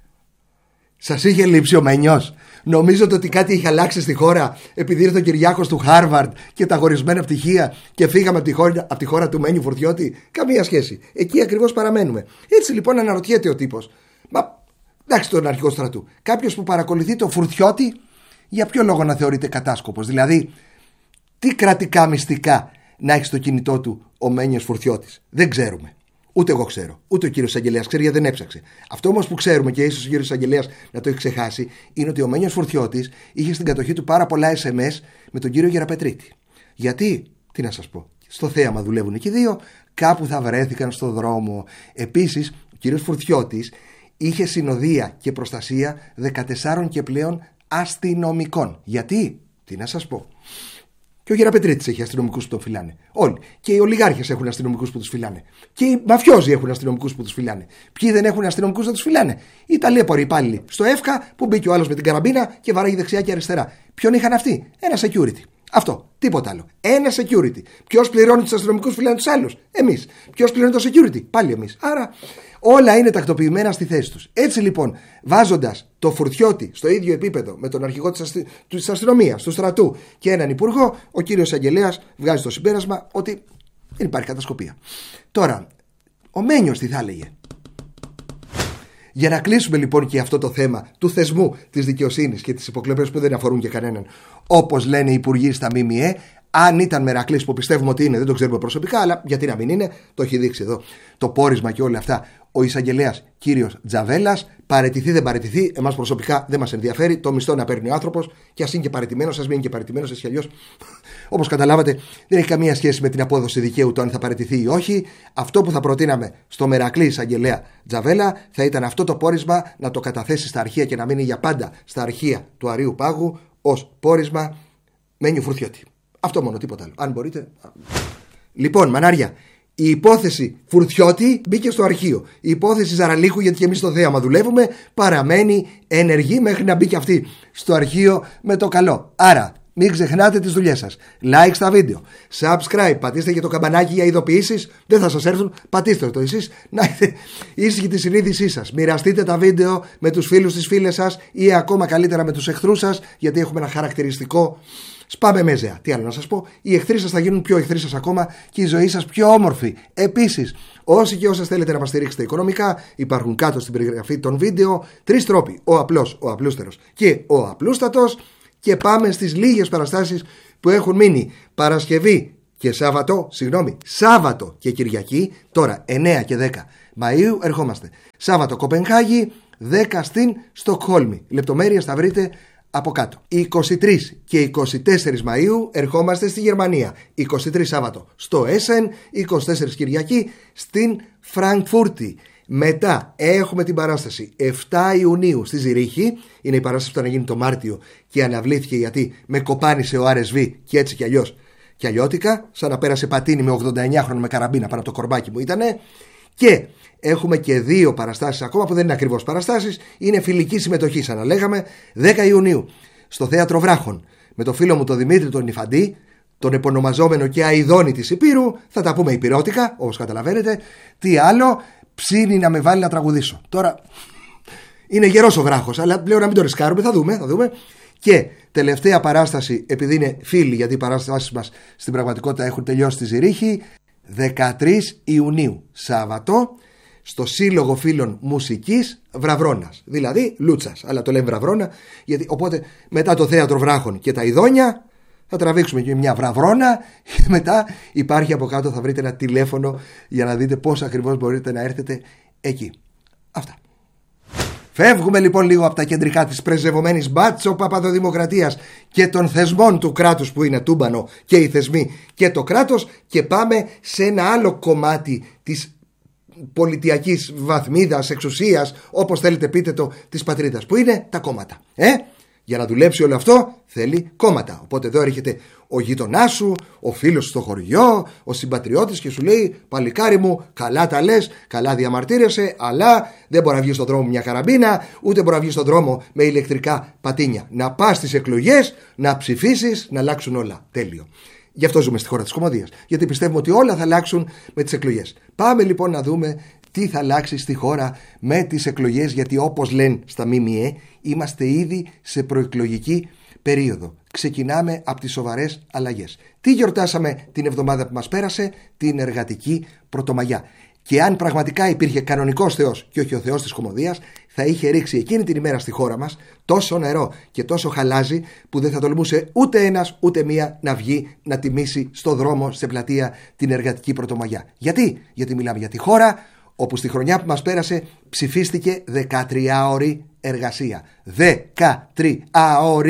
Σας είχε λείψει ο Μένιος? Νομίζετε ότι κάτι είχε αλλάξει στη χώρα επειδή ήρθε ο Κυριάκος του Χάρβαρντ και τα χωρισμένα πτυχία και φύγαμε από τη χώρα, από τη χώρα του Μένιου Φουρτιώτη? Καμία σχέση. Εκεί ακριβώς παραμένουμε. Έτσι λοιπόν αναρωτιέται ο τύπος. Μα εντάξει, τον αρχηγό στρατού. Κάποιος που παρακολουθεί το Φουρτιώτη, για ποιο λόγο να θεωρείται κατάσκοπος? Δηλαδή, τι κρατικά μυστικά να έχει στο κινητό του ο Μένιος Φουρτιώτης? Δεν ξέρουμε. Ούτε εγώ ξέρω. Ούτε ο κύριος εισαγγελέας ξέρει, γιατί δεν έψαξε. Αυτό όμως που ξέρουμε, και ίσως ο κύριος εισαγγελέας να το έχει ξεχάσει, είναι ότι ο Μένιος Φουρτιώτης είχε στην κατοχή του πάρα πολλά ες εμ ες με τον κύριο Γεραπετρίτη. Γιατί, τι να σας πω, στο θέαμα δουλεύουν και οι δύο, κάπου θα βρέθηκαν στο δρόμο. Επίσης, ο κύριος Φουρτιώτης είχε συνοδεία και προστασία δεκατεσσάρων και πλέον αστυνομικών. Γιατί, τι να σας πω. Και ο Γεραπετρίτης έχει αστυνομικούς που τον φυλάνε. Όλοι. Και οι ολιγάρχες έχουν αστυνομικούς που τους φυλάνε. Και οι μαφιόζοι έχουν αστυνομικούς που τους φυλάνε. Ποιοι δεν έχουν αστυνομικούς να τους φυλάνε? Οι ταλέποροι υπάλληλοι στο ΕΦΚΑ που μπήκε ο άλλος με την καραμπίνα και βαράγει δεξιά και αριστερά. Ποιον είχαν αυτοί? Ένα security. Αυτό. Τίποτα άλλο. Ένα security. Ποιος πληρώνει τους αστυνομικούς που φυλάνε τους άλλους? Εμείς. Ποιος πληρώνει το security? Πάλι εμείς. Άρα όλα είναι τακτοποιημένα στη θέση τους. Έτσι λοιπόν, βάζοντας το Φουρτιώτη στο ίδιο επίπεδο με τον αρχηγό της, αστι... της αστυνομίας, του στρατού και έναν υπουργό, ο κύριος Αγγελέας βγάζει το συμπέρασμα ότι δεν υπάρχει κατασκοπία. Τώρα, ο Μένιος τι θα έλεγε? Για να κλείσουμε λοιπόν και αυτό το θέμα του θεσμού της δικαιοσύνης και τις υποκλοπές που δεν αφορούν και κανέναν, όπως λένε οι υπουργοί στα ΜΜΕ, αν ήταν Μερακλής, που πιστεύουμε ότι είναι, δεν το ξέρουμε προσωπικά, αλλά γιατί να μην είναι, το έχει δείξει εδώ το πόρισμα και όλα αυτά, ο εισαγγελέας κύριος Τζαβέλας, παραιτηθεί δεν παραιτηθεί, εμάς προσωπικά δεν μας ενδιαφέρει, το μισθό να παίρνει ο άνθρωπος και ας είναι και παραιτημένος, ας μην είναι και παραιτημένος, έτσι κι αλλιώς, όπως καταλάβατε, δεν έχει καμία σχέση με την απόδοση δικαίου το αν θα παραιτηθεί ή όχι. Αυτό που θα προτείναμε στο Μερακλή εισαγγελέα Τζαβέλα θα ήταν αυτό το πόρισμα να το καταθέσει στα αρχεία και να μείνει για πάντα στα αρχεία του Αρείου Πάγου ως πόρισμα Μένιου Φουρτιώτη. Αυτό μόνο, τίποτα άλλο. Αν μπορείτε. Λοιπόν, μανάρια, η υπόθεση Φουρτιώτη μπήκε στο αρχείο. Η υπόθεση Ζαραλίκου, γιατί και εμείς στο θέαμα δουλεύουμε, παραμένει ενεργή μέχρι να μπει και αυτή στο αρχείο με το καλό. Άρα, μην ξεχνάτε τις δουλειές σας. Like στα βίντεο. Subscribe. Πατήστε και το καμπανάκι για ειδοποιήσεις. Δεν θα σας έρθουν. Πατήστε το εσείς. Να είστε ήσυχοι τη συνείδησή σας. Μοιραστείτε τα βίντεο με τους φίλους, τις φίλες σας ή ακόμα καλύτερα με τους εχθρούς σας, γιατί έχουμε ένα χαρακτηριστικό. Σπάμε μέζεα. Τι άλλο να σας πω. Οι εχθροί σας θα γίνουν πιο εχθροί σας ακόμα και η ζωή σας πιο όμορφη. Επίσης, όσοι και όσες θέλετε να μας στηρίξετε οικονομικά, υπάρχουν κάτω στην περιγραφή των βίντεο τρεις τρόποι. Ο απλός, ο απλούστερος και ο απλούστατος. Και πάμε στις λίγες παραστάσεις που έχουν μείνει Παρασκευή και Σάββατο, συγγνώμη, Σάββατο και Κυριακή. Τώρα εννέα και δέκα Μαΐου ερχόμαστε. Σάββατο Κοπενχάγη, δέκα στην Στοκχόλμη. Λεπτομέρειες θα βρείτε από κάτω. είκοσι τρεις και είκοσι τέσσερις Μαΐου ερχόμαστε στη Γερμανία. είκοσι τρεις Σάββατο στο Έσεν, είκοσι τέσσερις Κυριακή στην Φραγκφούρτη. Μετά έχουμε την παράσταση εφτά Ιουνίου στη Ζηρίχη. Είναι η παράσταση που θα γίνει το Μάρτιο και αναβλήθηκε γιατί με κοπάνισε ο Αρ Ες Βι και έτσι κι αλλιώς κι αλλιώτικα. Σαν να πέρασε πατίνι με ογδόντα εννιά χρόνο με καραμπίνα πάνω από το κορμπάκι μου ήτανε. Και έχουμε και δύο παραστάσεις ακόμα που δεν είναι ακριβώς παραστάσεις. Είναι φιλική συμμετοχή, σαν να λέγαμε. δέκα Ιουνίου στο Θέατρο Βράχων με το φίλο μου τον Δημήτρη τον Νιφαντή, τον επωνομαζόμενο και αηδόνη της Υπήρου. Θα τα πούμε υπηρώτικα, όπως καταλαβαίνετε. Τι άλλο? Ψήνει να με βάλει να τραγουδήσω. Τώρα είναι γερός ο Βράχος, αλλά πλέον να μην το ρισκάρουμε. Θα δούμε, θα δούμε. Και τελευταία παράσταση, επειδή είναι φίλοι, γιατί οι παράστασεις μας στην πραγματικότητα έχουν τελειώσει στη Ζηρίχη, δεκατρείς Ιουνίου, Σάββατο, στο Σύλλογο Φίλων Μουσικής Βραβρώνας. Δηλαδή Λούτσας, αλλά το λέμε Βραβρώνα, γιατί οπότε μετά το Θέατρο Βράχων και τα Ιδόνια θα τραβήξουμε και μια βραβρώνα και μετά υπάρχει από κάτω, θα βρείτε ένα τηλέφωνο για να δείτε πώς ακριβώς μπορείτε να έρθετε εκεί. Αυτά. Φεύγουμε λοιπόν λίγο από τα κεντρικά της πρεζευωμένης μπάτσο παπαδοδημοκρατίας και των θεσμών του κράτους που είναι τούμπανο και οι θεσμοί και το κράτος και πάμε σε ένα άλλο κομμάτι της πολιτιακής βαθμίδας, εξουσίας, όπως θέλετε πείτε το, της πατρίδας, που είναι τα κόμματα. Ε? Για να δουλέψει όλο αυτό θέλει κόμματα. Οπότε εδώ έρχεται ο γείτονάς σου, ο φίλος σου στο χωριό, ο συμπατριώτης και σου λέει: παλικάρι μου, καλά τα λες, καλά διαμαρτύρεσαι, αλλά δεν μπορεί να βγει στον δρόμο με μια καραμπίνα, ούτε μπορεί να βγει στον δρόμο με ηλεκτρικά πατίνια. Να πας στις εκλογές, να ψηφίσεις, να αλλάξουν όλα. Τέλειο. Γι' αυτό ζούμε στη χώρα της κωμωδίας. Γιατί πιστεύουμε ότι όλα θα αλλάξουν με τις εκλογές. Πάμε λοιπόν να δούμε τι θα αλλάξει στη χώρα με τις εκλογές, γιατί όπως λένε στα ΜΜΕ είμαστε ήδη σε προεκλογική περίοδο. Ξεκινάμε από τις σοβαρές αλλαγές. Τι γιορτάσαμε την εβδομάδα που μας πέρασε? Την εργατική Πρωτομαγιά. Και αν πραγματικά υπήρχε κανονικός Θεός και όχι ο Θεός της κωμωδίας, θα είχε ρίξει εκείνη την ημέρα στη χώρα μας τόσο νερό και τόσο χαλάζι που δεν θα τολμούσε ούτε ένας ούτε μία να βγει να τιμήσει στο δρόμο, σε πλατεία, την εργατική Πρωτομαγιά. Γιατί? Γιατί μιλάμε για τη χώρα όπου στη χρονιά που μας πέρασε ψηφίστηκε δεκατριάωρη εργασία. δεκατριάωρη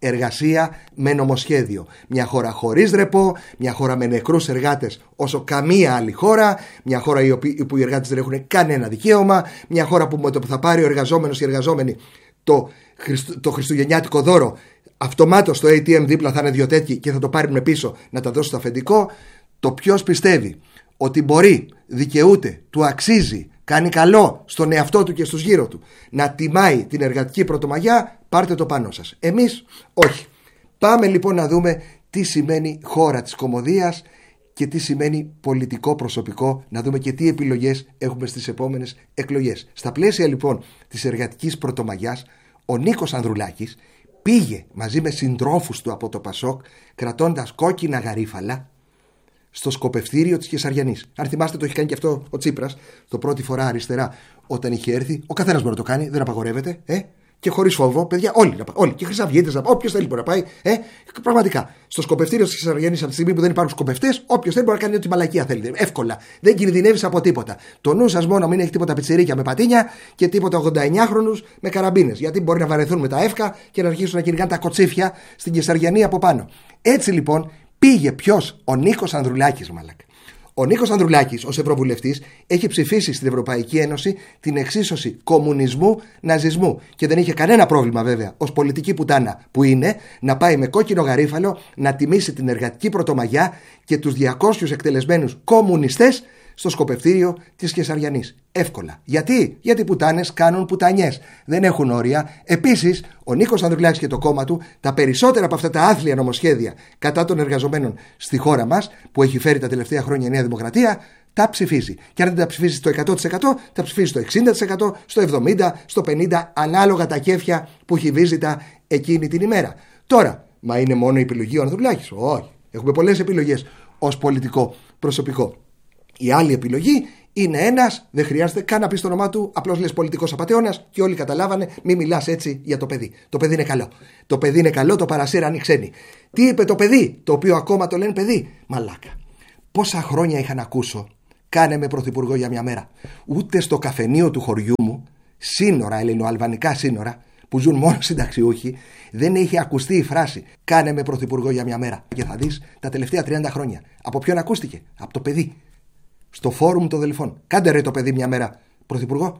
εργασία με νομοσχέδιο. Μια χώρα χωρίς ρεπό, μια χώρα με νεκρούς εργάτες όσο καμία άλλη χώρα, μια χώρα που οι εργάτες δεν έχουν κανένα δικαίωμα, μια χώρα που με το που θα πάρει ο εργαζόμενος ή οι εργαζόμενοι το, το χριστουγεννιάτικο δώρο, αυτομάτως το έι τι εμ δίπλα θα είναι δυο τέτοιοι και θα το πάρουν πίσω να τα δώσουν στο αφεντικό. Το ποιος πιστεύει ότι μπορεί, δικαιούται, του αξίζει, κάνει καλό στον εαυτό του και στους γύρω του να τιμάει την εργατική πρωτομαγιά, πάρτε το πάνω σας. Εμείς όχι. Πάμε λοιπόν να δούμε τι σημαίνει χώρα της κωμωδίας και τι σημαίνει πολιτικό προσωπικό, να δούμε και τι επιλογές έχουμε στις επόμενες εκλογές. Στα πλαίσια λοιπόν της εργατικής πρωτομαγιάς, ο Νίκος Ανδρουλάκης πήγε μαζί με συντρόφους του από το Πασόκ, κρατώντας κόκκινα γαρίφαλα, στο σκοπευτήριο της Κεσαριανής. Αν θυμάστε, το έχει κάνει και αυτό ο Τσίπρας, το πρώτη φορά αριστερά, όταν είχε έρθει. Ο καθένας μπορεί να το κάνει, δεν απαγορεύεται. Ε? Και χωρίς φόβο, παιδιά, όλοι, όλοι. Και χρυσαυγίτες, όποιος θέλει μπορεί να πάει. Ε? Πραγματικά. Στο σκοπευτήριο της Κεσαριανής, από τη στιγμή που δεν υπάρχουν σκοπευτές, όποιος θέλει μπορεί να κάνει ό,τι μαλακία θέλει. Εύκολα. Δεν κινδυνεύεις από τίποτα. Το νου σας μόνο μην έχει τίποτα πιτσιρίκια με πατίνια και τίποτα ογδοναεννιάχρονους με καραμπίνες. Γιατί μπορεί να βαρεθούν με τα εύκα και να αρχίσουν να κυνηγάνε τα κοτσίφια στην Κεσαριανή από πάνω. Έτσι λοιπόν. Πήγε ποιος? Ο Νίκος Ανδρουλάκης, μαλάκα. Ο Νίκος Ανδρουλάκης, ως Ευρωβουλευτής, έχει ψηφίσει στην Ευρωπαϊκή Ένωση την εξίσωση κομμουνισμού-ναζισμού. Και δεν είχε κανένα πρόβλημα, βέβαια, ως πολιτική πουτάνα που είναι, να πάει με κόκκινο γαρίφαλο να τιμήσει την εργατική πρωτομαγιά και τους διακόσιους εκτελεσμένους κομμουνιστές στο σκοπευτήριο της Κεσαριανής. Εύκολα. Γιατί? Γιατί οι πουτάνες κάνουν πουτανιές. Δεν έχουν όρια. Επίσης, ο Νίκος Ανδρουλάκης και το κόμμα του, τα περισσότερα από αυτά τα άθλια νομοσχέδια κατά των εργαζομένων στη χώρα μας, που έχει φέρει τα τελευταία χρόνια η Νέα Δημοκρατία, τα ψηφίζει. Και αν δεν τα ψηφίζει στο εκατό τοις εκατό, τα ψηφίζει στο εξήντα τοις εκατό, στο εβδομήντα τοις εκατό, στο πενήντα τοις εκατό, ανάλογα τα κέφια που έχει βίζητα εκείνη την ημέρα. Τώρα, μα είναι μόνο η επιλογή ο Ανδρουλάκης? Όχι. Έχουμε πολλές επιλογές ως πολιτικό προσωπικό. Η άλλη επιλογή είναι ένας, δεν χρειάζεται καν να πει το όνομά του, απλώς λες πολιτικός απατεώνας και όλοι καταλάβανε, μη μιλάς έτσι για το παιδί. Το παιδί είναι καλό. Το παιδί είναι καλό, το παρασύραν οι ξένοι. Τι είπε το παιδί, το οποίο ακόμα το λένε παιδί? Μαλάκα. Πόσα χρόνια είχα να ακούσω, κάνε με πρωθυπουργό για μια μέρα. Ούτε στο καφενείο του χωριού μου, σύνορα, ελληνοαλβανικά σύνορα, που ζουν μόνο συνταξιούχοι, δεν έχει ακουστεί η φράση κάνε με πρωθυπουργό για μια μέρα. Και θα δεις τα τελευταία τριάντα χρόνια. Από ποιον ακούστηκε? Από το παιδί. Στο φόρουμ των Δελφών. Κάντε ρε το παιδί μια μέρα πρωθυπουργό.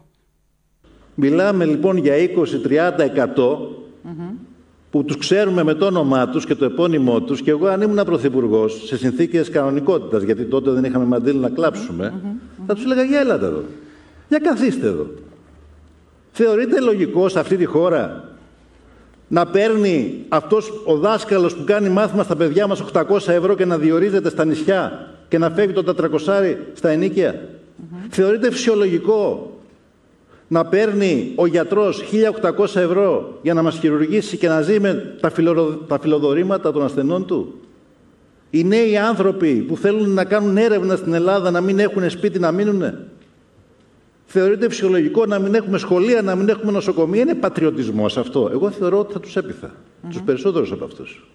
Μιλάμε λοιπόν για είκοσι με τριάντα τοις εκατό mm-hmm. που τους ξέρουμε με το όνομά τους και το επώνυμό τους, και εγώ αν ήμουν πρωθυπουργός σε συνθήκες κανονικότητας, γιατί τότε δεν είχαμε μαντήλι να κλάψουμε, mm-hmm. θα τους έλεγα για έλατε εδώ, για καθίστε εδώ. Θεωρείτε λογικό σε αυτή τη χώρα να παίρνει αυτός ο δάσκαλος που κάνει μάθημα στα παιδιά μας οκτακόσια ευρώ και να διορίζεται στα νησιά και να φεύγει το τετρακόσια στα ενοίκια? Mm-hmm. Θεωρείται φυσιολογικό να παίρνει ο γιατρός χίλια οκτακόσια ευρώ για να μας χειρουργήσει και να ζει με τα, φιλο, τα φιλοδορήματα των ασθενών του? Οι νέοι άνθρωποι που θέλουν να κάνουν έρευνα στην Ελλάδα να μην έχουν σπίτι να μείνουνε? Θεωρείται φυσιολογικό να μην έχουμε σχολεία, να μην έχουμε νοσοκομεία? Είναι πατριωτισμός αυτό? Εγώ θεωρώ ότι θα τους έπειθα. Mm-hmm. Τους περισσότερους από αυτούς.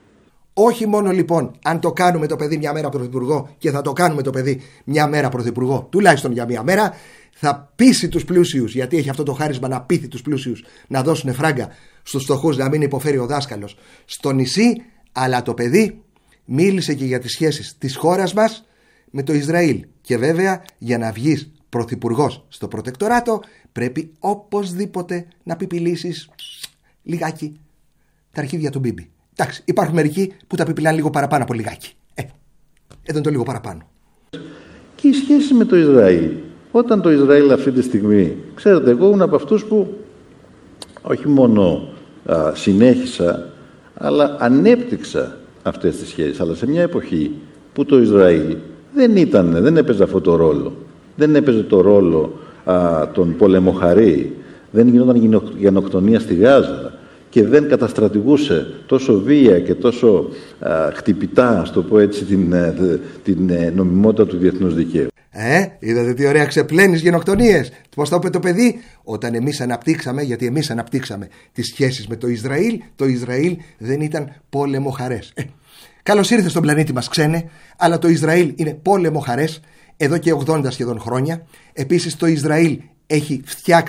Όχι μόνο λοιπόν αν το κάνουμε το παιδί μια μέρα πρωθυπουργό, και θα το κάνουμε το παιδί μια μέρα πρωθυπουργό, τουλάχιστον για μια μέρα, θα πείσει τους πλούσιους, γιατί έχει αυτό το χάρισμα να πείθει τους πλούσιους να δώσουν φράγκα στους φτωχούς, να μην υποφέρει ο δάσκαλος στο νησί. Αλλά το παιδί μίλησε και για τις σχέσεις της χώρας μας με το Ισραήλ. Και βέβαια, για να βγεις πρωθυπουργός στο προτεκτοράτο, πρέπει οπωσδήποτε να πιπιλήσεις λιγάκι τα αρχίδια του Μπίμπι. Εντάξει, υπάρχουν μερικοί που τα πιπιλάνε λίγο παραπάνω από λιγάκι. Ε, εδώ είναι το λίγο παραπάνω. Και η σχέση με το Ισραήλ. Όταν το Ισραήλ αυτή τη στιγμή, ξέρετε, εγώ ήμουν από αυτούς που όχι μόνο α, συνέχισα, αλλά ανέπτυξα αυτές τις σχέσεις. Αλλά σε μια εποχή που το Ισραήλ δεν ήταν, δεν έπαιζε αυτό το ρόλο. Δεν έπαιζε το ρόλο α, των πολεμοχαρή. Δεν γινόταν γενοκτονία στη Γάζα. Και δεν καταστρατηγούσε τόσο βία και τόσο α, χτυπητά, ας το πω έτσι, την, την νομιμότητα του διεθνούς δικαίου. Ε, είδατε τι ωραία ξεπλένεις γενοκτονίες. Πώς το είπε το παιδί? Όταν εμείς αναπτύξαμε, γιατί εμείς αναπτύξαμε τις σχέσεις με το Ισραήλ, το Ισραήλ δεν ήταν πόλεμοχαρές. Ε, καλώς ήρθε στον πλανήτη μας, ξένε, αλλά το Ισραήλ είναι πόλεμοχαρές εδώ και ογδόντα σχεδόν χρόνια. Επίσης το Ισραήλ έχει φτιάξει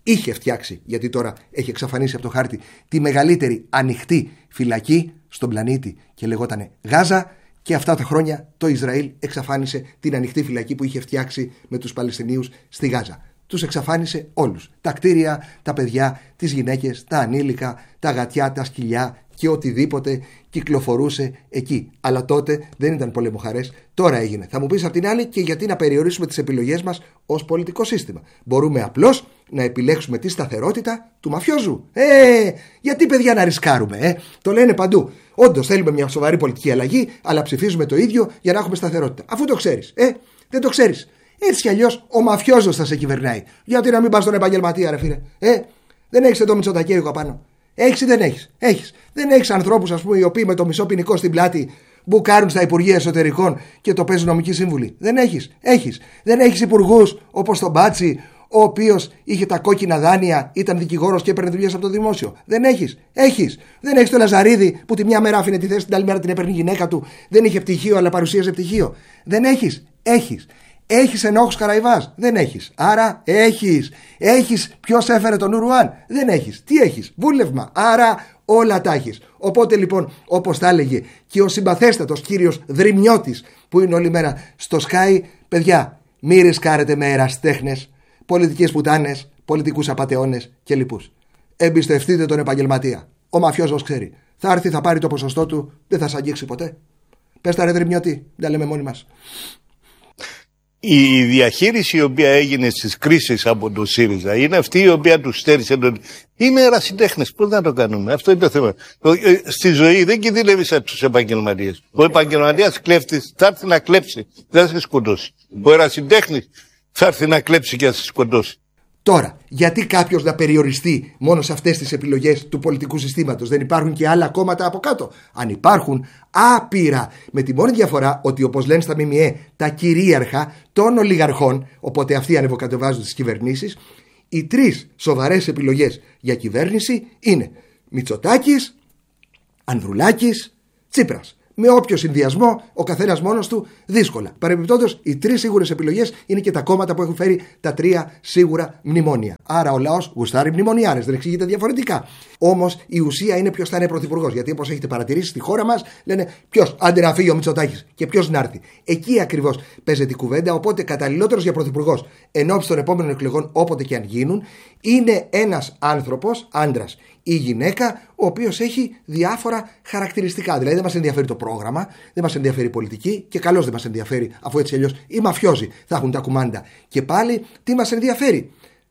είχε φτιάξει, γιατί τώρα έχει εξαφανίσει από το χάρτη, τη μεγαλύτερη ανοιχτή φυλακή στον πλανήτη και λεγότανε Γάζα, και αυτά τα χρόνια το Ισραήλ εξαφάνισε την ανοιχτή φυλακή που είχε φτιάξει με τους Παλαιστινίους στη Γάζα. Τους εξαφάνισε όλους. Τα κτίρια, τα παιδιά, τις γυναίκες, τα ανήλικα, τα γατιά, τα σκυλιά και οτιδήποτε κυκλοφορούσε εκεί. Αλλά τότε δεν ήταν πολεμοχαρές, τώρα έγινε. Θα μου πεις απ' την άλλη, και γιατί να περιορίσουμε τις επιλογές μας ως πολιτικό σύστημα? Μπορούμε απλώς να επιλέξουμε τη σταθερότητα του μαφιόζου. Ε, γιατί παιδιά να ρισκάρουμε, ε? Το λένε παντού. Όντως θέλουμε μια σοβαρή πολιτική αλλαγή, αλλά ψηφίζουμε το ίδιο για να έχουμε σταθερότητα. Αφού το ξέρεις, ε, δεν το ξέρεις. Έτσι κι αλλιώς ο μαφιόζος θα σε κυβερνάει. Γιατί να μην πας στον επαγγελματία, ρε φίλε? Ε, δεν έχεις εδώ Μητσοτακέικο απάνω? Έχεις ή δεν έχεις? Έχεις. Δεν έχεις ανθρώπους, ας πούμε, οι οποίοι με το μισό ποινικό στην πλάτη μπουκάρουν στα Υπουργεία Εσωτερικών και το παίζουν νομικοί σύμβουλοι? Δεν έχεις. Έχεις. Δεν έχεις υπουργούς όπως τον Μπάτσι, ο οποίος είχε τα κόκκινα δάνεια, ήταν δικηγόρος και έπαιρνε δουλειές από το δημόσιο? Δεν έχεις. Έχεις. Δεν έχεις τον Λαζαρίδη που τη μια μέρα άφηνε τη θέση, την άλλη μέρα την έπαιρνε η γυναίκα του. Δεν είχε πτυχίο, αλλά παρουσίαζε πτυχίο. Δεν έχεις. Έχεις. Έχεις ενόχους Καραϊβάς? Δεν έχεις. Άρα έχεις. Έχεις ποιος έφερε τον Ουρουάν? Δεν έχεις. Τι έχεις? Βούλευμα. Άρα όλα τα έχεις. Οπότε λοιπόν, όπως τα έλεγε και ο συμπαθέστατος κύριος Δρυμιώτης που είναι όλη μέρα στο Sky, παιδιά, μη ρισκάρετε με ερασιτέχνες, πολιτικές πουτάνες, πολιτικούς απατεώνες και λοιπούς. Εμπιστευτείτε τον επαγγελματία. Ο μαφιόζος ξέρει. Θα έρθει, θα πάρει το ποσοστό του, δεν θα σ' αγγίξει ποτέ. Πες τα ρε Δρυμιώτη, τα λέμε μόνοι μας. Η διαχείριση η οποία έγινε στις κρίσεις από το ΣΥΡΙΖΑ είναι αυτή η οποία τους στέρισε τον... Είναι ερασιτέχνες, πώς να το κάνουμε? Αυτό είναι το θέμα. Στη ζωή δεν κινδυνεύεις από τους επαγγελματίες. Ο επαγγελματίας κλέφτης θα έρθει να κλέψει, δεν θα σε σκοτώσει. Ο ερασιτέχνης θα έρθει να κλέψει και θα σε σκοτώσει. Τώρα, γιατί κάποιος να περιοριστεί μόνο σε αυτές τις επιλογές του πολιτικού συστήματος? Δεν υπάρχουν και άλλα κόμματα από κάτω? Αν υπάρχουν, άπειρα. Με τη μόνη διαφορά ότι, όπως λένε στα ΜΜΕ, τα κυρίαρχα των ολιγαρχών, οπότε αυτοί ανεβοκατεβάζουν τις κυβερνήσεις, οι τρεις σοβαρές επιλογές για κυβέρνηση είναι Μητσοτάκης, Ανδρουλάκης, Τσίπρας. Με όποιο συνδυασμό, ο καθένας μόνος του, δύσκολα. Παρεμπιπτόντως, οι τρεις σίγουρες επιλογές είναι και τα κόμματα που έχουν φέρει τα τρία σίγουρα μνημόνια. Άρα ο λαός γουστάρει μνημονιάρες, δεν εξηγείται διαφορετικά. Όμως η ουσία είναι ποιος θα είναι πρωθυπουργός. Γιατί, όπως έχετε παρατηρήσει, στη χώρα μας λένε ποιος, άντε να φύγει ο Μητσοτάκης και ποιος να έρθει. Εκεί ακριβώς παίζεται η κουβέντα. Οπότε καταλληλότερος για πρωθυπουργός ενώπιση των επόμενων εκλογών, όποτε και αν γίνουν, είναι ένας άνθρωπος, άντρας ή γυναίκα, ο οποίος έχει διάφορα χαρακτηριστικά. Δηλαδή δεν μας ενδιαφέρει το πρόγραμμα, δεν μας ενδιαφέρει η πολιτική, και καλώς δεν μας ενδιαφέρει, αφού έτσι αλλιώς οι μαφιόζοι θα έχουν τα κουμάντα. Και πάλι τι μας ενδιαφέρει?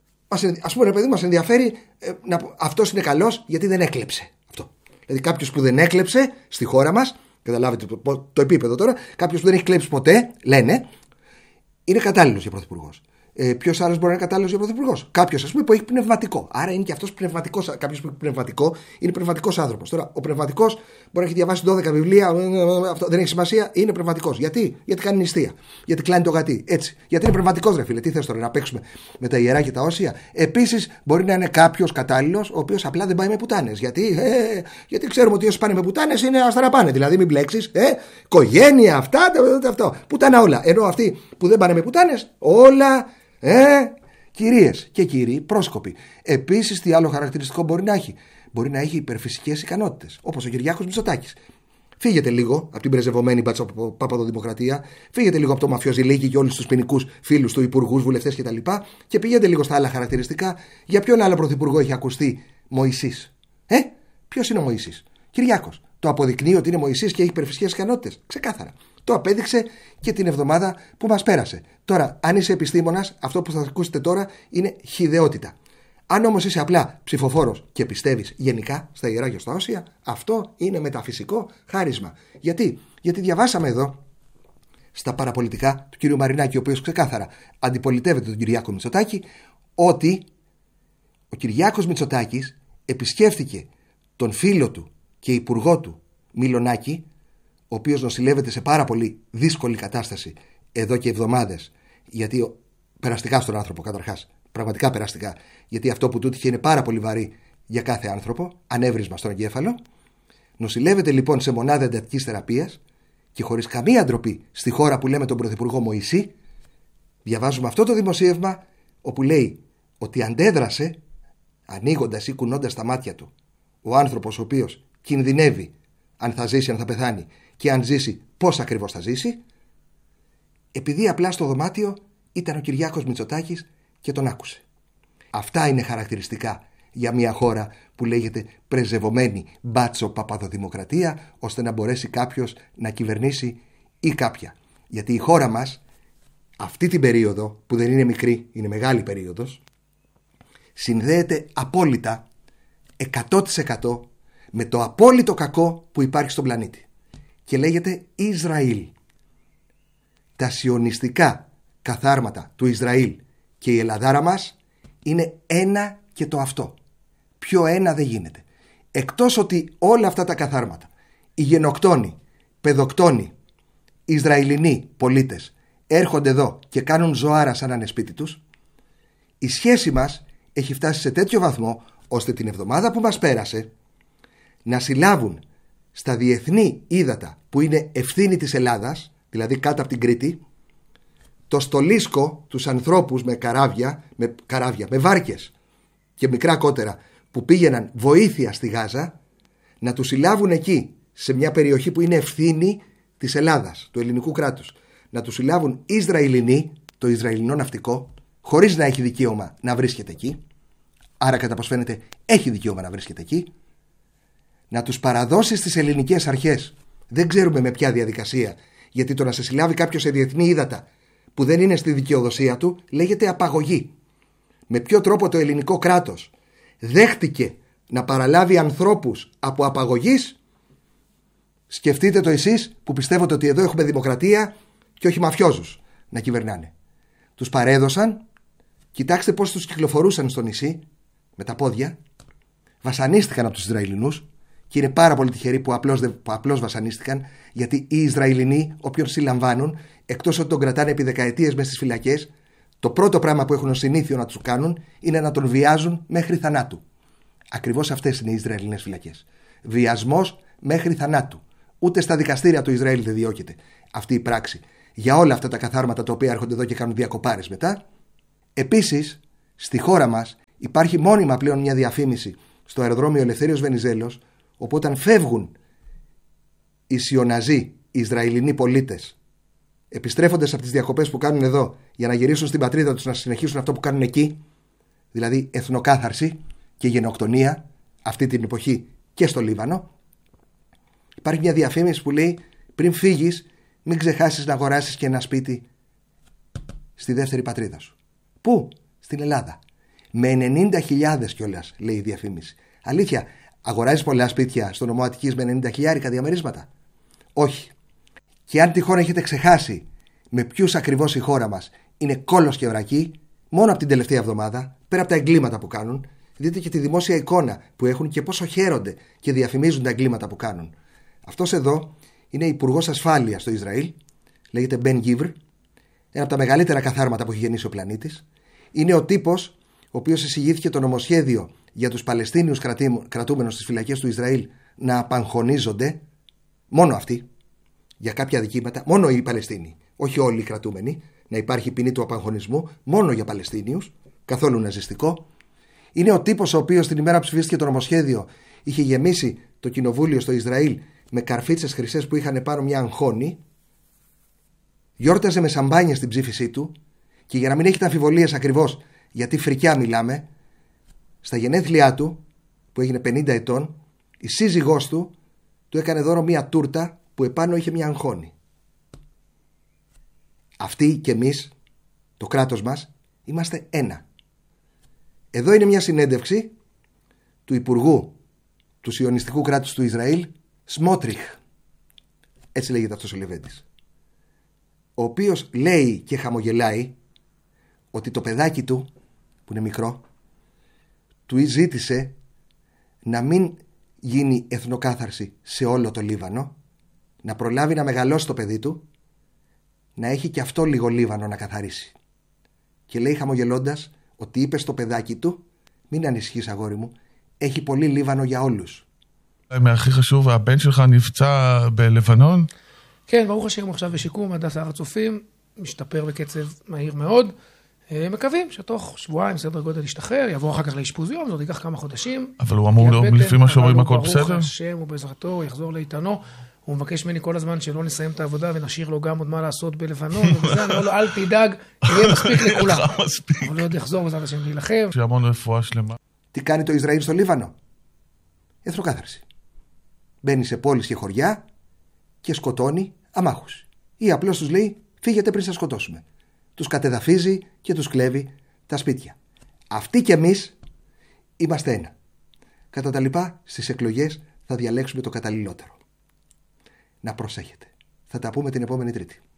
Ας πούμε, ρε παιδί, μας ενδιαφέρει ε, να, αυτός είναι καλός γιατί δεν έκλεψε. Αυτό. Δηλαδή κάποιος που δεν έκλεψε στη χώρα μας, καταλάβετε το, το επίπεδο τώρα, κάποιος που δεν έχει κλέψει ποτέ, λένε, είναι κατάλληλος για πρωθυπουργός. Ε, Ποιος άλλος μπορεί να είναι κατάλληλος για πρωθυπουργός? Κάποιος, ας πούμε, που έχει πνευματικό. Άρα είναι και αυτός πνευματικός. Κάποιος που έχει πνευματικό είναι πνευματικός άνθρωπος. Τώρα, ο πνευματικός μπορεί να έχει διαβάσει δώδεκα βιβλία, αυτό δεν έχει σημασία, είναι πνευματικός. Γιατί? Γιατί κάνει νηστεία. Γιατί κλάνει το γατί. Έτσι. Γιατί είναι πνευματικός, ρε φίλε. Τι θες τώρα, να παίξουμε με τα ιερά και τα όσια? Επίσης, μπορεί να είναι κάποιος κατάλληλος, ο οποίος απλά δεν πάει με πουτάνες. Γιατί, ε, γιατί ξέρουμε ότι όσοι πάνε με πουτάνες είναι άστα να πάνε. Δηλαδή, μην μπλέξεις. Ε, οικογένεια, αυτά, αυτό. Πουτάνα όλα. Ενώ αυτοί που δεν πάνε με πουτάνες, όλα. Ε, κυρίες και κύριοι πρόσκοποι. Επίσης, τι άλλο χαρακτηριστικό μπορεί να έχει? Μπορεί να έχει υπερφυσικές ικανότητες, όπως ο Κυριάκος Μητσοτάκης. Φύγετε λίγο από την πρεζευωμένη παπαδοδημοκρατία, φύγετε λίγο από το μαφιοζηλίκι και όλους τους ποινικούς φίλους του, υπουργούς, βουλευτές κτλ. Και πηγαίνετε λίγο στα άλλα χαρακτηριστικά. Για ποιον άλλο πρωθυπουργό έχει ακουστεί Μωυσής? Ε, ποιος είναι ο Μωυσής? Κυριάκος. Το αποδεικνύει ότι είναι Μωυσής και έχει υπερφυσικές ικανότητες? Ξεκάθαρα. Το απέδειξε και την εβδομάδα που μας πέρασε. Τώρα, αν είσαι επιστήμονας, αυτό που θα ακούσετε τώρα είναι χυδαιότητα. Αν όμως είσαι απλά ψηφοφόρος και πιστεύεις γενικά στα ιερά και στα όσια, αυτό είναι μεταφυσικό χάρισμα. Γιατί? Γιατί διαβάσαμε εδώ στα παραπολιτικά του κ. Μαρινάκη, ο οποίος ξεκάθαρα αντιπολιτεύεται τον Κυριάκο Μητσοτάκη, ότι ο Κυριάκος Μητσοτάκης επισκέφθηκε τον φίλο του και υπουργό του Μιλονάκη, ο οποίος νοσηλεύεται σε πάρα πολύ δύσκολη κατάσταση εδώ και εβδομάδες, γιατί περαστικά στον άνθρωπο καταρχάς, πραγματικά περαστικά, γιατί αυτό που τούτυχε είναι πάρα πολύ βαρύ για κάθε άνθρωπο, ανέβρισμα στον εγκέφαλο. Νοσηλεύεται λοιπόν σε μονάδα εντατικής θεραπείας και χωρίς καμία ντροπή στη χώρα που λέμε τον πρωθυπουργό Μωυσή, διαβάζουμε αυτό το δημοσίευμα όπου λέει ότι αντέδρασε ανοίγοντας ή κουνώντας τα μάτια του ο άνθρωπος ο οποίος κινδυνεύει αν θα ζήσει, αν θα πεθάνει, και αν ζήσει πώς ακριβώς θα ζήσει, επειδή απλά στο δωμάτιο ήταν ο Κυριάκος Μητσοτάκης και τον άκουσε. Αυτά είναι χαρακτηριστικά για μια χώρα που λέγεται πρεζευωμένη μπάτσο παπαδοδημοκρατία, ώστε να μπορέσει κάποιος να κυβερνήσει ή κάποια. Γιατί η χώρα μας αυτή την περίοδο, που δεν είναι μικρή, είναι μεγάλη περίοδος, συνδέεται απόλυτα εκατό τοις εκατό με το απόλυτο κακό που υπάρχει στον πλανήτη και λέγεται Ισραήλ. Τα σιωνιστικά καθάρματα του Ισραήλ και η Ελλαδάρα μας είναι ένα και το αυτό. Πιο ένα δεν γίνεται. Εκτός ότι όλα αυτά τα καθάρματα, οι γενοκτόνοι, παιδοκτόνοι, Ισραηλινοί πολίτες έρχονται εδώ και κάνουν ζωάρα σαν να είναι σπίτι τους, η σχέση μας έχει φτάσει σε τέτοιο βαθμό ώστε την εβδομάδα που μας πέρασε να συλλάβουν στα διεθνή ύδατα που είναι ευθύνη της Ελλάδας, δηλαδή κάτω από την Κρήτη, το στολίσκο, τους ανθρώπους με καράβια, με, καράβια, με βάρκες και μικρά κότερα που πήγαιναν βοήθεια στη Γάζα, να τους συλλάβουν εκεί σε μια περιοχή που είναι ευθύνη της Ελλάδας, του ελληνικού κράτους, να τους συλλάβουν Ισραηλινοί, το Ισραηλινό ναυτικό, χωρίς να έχει δικαίωμα να βρίσκεται εκεί, άρα κατά πως φαίνεται έχει δικαίωμα να βρίσκεται εκεί, να τους παραδώσει στις ελληνικές αρχές, δεν ξέρουμε με ποια διαδικασία, γιατί το να σε συλλάβει κάποιος σε διεθνή ύδατα που δεν είναι στη δικαιοδοσία του λέγεται απαγωγή. Με ποιο τρόπο το ελληνικό κράτος δέχτηκε να παραλάβει ανθρώπους από απαγωγής? Σκεφτείτε το εσείς που πιστεύετε ότι εδώ έχουμε δημοκρατία και όχι μαφιόζους να κυβερνάνε. Τους παρέδωσαν, κοιτάξτε πώς τους κυκλοφορούσαν στο νησί με τα πόδια, βασανίστηκαν από τους Ισραηλινούς και είναι πάρα πολύ τυχεροί που απλώς, που απλώς βασανίστηκαν, γιατί οι Ισραηλινοί όποιον συλλαμβάνουν, εκτός ότι τον κρατάνε επί δεκαετίες μέσα στις φυλακές, το πρώτο πράγμα που έχουν ως συνήθειο να τους κάνουν είναι να τον βιάζουν μέχρι θανάτου. Ακριβώς αυτές είναι οι Ισραηλινές φυλακές. Βιασμός μέχρι θανάτου. Ούτε στα δικαστήρια του Ισραήλ δεν διώκεται αυτή η πράξη για όλα αυτά τα καθάρματα τα οποία έρχονται εδώ και κάνουν διακοπάρες μετά. Επίσης, στη χώρα μας υπάρχει μόνιμα πλέον μια διαφήμιση στο αεροδρόμιο Ελευθέριος Βενιζέλος, όπου όταν φεύγουν οι σιωναζοί, οι Ισραηλινοί πολίτες, επιστρέφοντας από τις διακοπές που κάνουν εδώ για να γυρίσουν στην πατρίδα τους να συνεχίσουν αυτό που κάνουν εκεί, δηλαδή εθνοκάθαρση και γενοκτονία, αυτή την εποχή και στο Λίβανο, υπάρχει μια διαφήμιση που λέει πριν φύγεις μην ξεχάσεις να αγοράσεις και ένα σπίτι στη δεύτερη πατρίδα σου. Πού? Στην Ελλάδα. Με ενενήντα χιλιάδες κιόλας, λέει η διαφήμιση. Αλήθεια, αγοράζεις πολλά σπίτια στο νομό Αττικής με ενενήντα χιλιάρικα διαμερίσματα? Όχι. Και αν τυχόν έχετε ξεχάσει με ποιους ακριβώς η χώρα μας είναι κόλος και βρακή, μόνο από την τελευταία εβδομάδα, πέρα από τα εγκλήματα που κάνουν, δείτε και τη δημόσια εικόνα που έχουν και πόσο χαίρονται και διαφημίζουν τα εγκλήματα που κάνουν. Αυτός εδώ είναι υπουργός ασφάλειας στο Ισραήλ, λέγεται Μπεν Γκίβρ, ένα από τα μεγαλύτερα καθάρματα που έχει γεννήσει ο πλανήτης. Είναι ο τύπος ο οποίος εισηγήθηκε το νομοσχέδιο για τους Παλαιστίνιους κρατούμενους στις φυλακές του Ισραήλ να απαγχωνίζονται, μόνο αυτοί, για κάποια δικήματα, μόνο οι Παλαιστίνοι, όχι όλοι οι κρατούμενοι, να υπάρχει ποινή του απαγχωνισμού, μόνο για Παλαιστίνιους, καθόλου ναζιστικό. Είναι ο τύπος ο οποίος την ημέρα που ψηφίστηκε το νομοσχέδιο είχε γεμίσει το κοινοβούλιο στο Ισραήλ με καρφίτσες χρυσές που είχαν πάνω μια αγχώνη, γιόρταζε με σαμπάνια στην ψήφισή του και για να μην έχετε αμφιβολίες ακριβώς γιατί φρικιά μιλάμε, στα γενέθλιά του που έγινε πενήντα ετών, η σύζυγός του του έκανε δώρο μια τούρτα που επάνω είχε μια αγχώνη. Αυτοί και εμείς, το κράτος μας, είμαστε ένα. Εδώ είναι μια συνέντευξη του Υπουργού του Σιωνιστικού κράτους του Ισραήλ, Σμότριχ, έτσι λέγεται αυτός ο Λεβέντης, ο οποίος λέει και χαμογελάει ότι το παιδάκι του, που είναι μικρό, του ζήτησε να μην γίνει εθνοκάθαρση σε όλο το Λίβανο, να προλάβει να μεγαλώσει το παιδί του, να έχει και αυτό λίγο Λίβανο να καθαρίσει. Και λέει χαμογελώντας ότι είπε στο παιδάκι του, μην ανησυχείς αγόρι μου, έχει πολύ Λίβανο για όλους. מהכי חשוב, הבן שלך נפצע בלבנון? כן, ברוך השם עכשיו בשיקום, הדסה הר הצופים, משתפר בקצב מהיר מאוד. מקווים שתוך שבועיים סדר גודל ישתחרר, יבוא אחר כך לאשפוז יום, זאת ייקח כמה חודשים. אבל הוא אמור, לפי מה שאומרים, הכל בסדר? ברוך השם ובעזרתו, הוא יחזור לאיתנו. הוא מבקש ממני כל הזמן שלא נסיים את העבודה ונשאיר לו גם עוד מה לעשות בלבנון, ובזה אני אומר לו, אל תדאג, יהיה מספיק לכולם. אבל עוד יחזור בעזרת השם להילחם. שהמון רפואה שלמה. Τι κάνει το Ισραήλ στο Λίβανο? Εθνοκάθαρση. Μπαίνει σε πόλεις και χωριά και σκοτώνει αμάχους. Ή απλώς τους λέει, φύγετε πριν σας σκοτώσουμε. Τους κατεδαφίζει και τους κλέβει τα σπίτια. Αυτοί κι εμείς είμαστε ένα. Κατά τα λοιπά, στις εκλογές θα διαλέξουμε το καταλληλότερο. Να προσέχετε. Θα τα πούμε την επόμενη Τρίτη.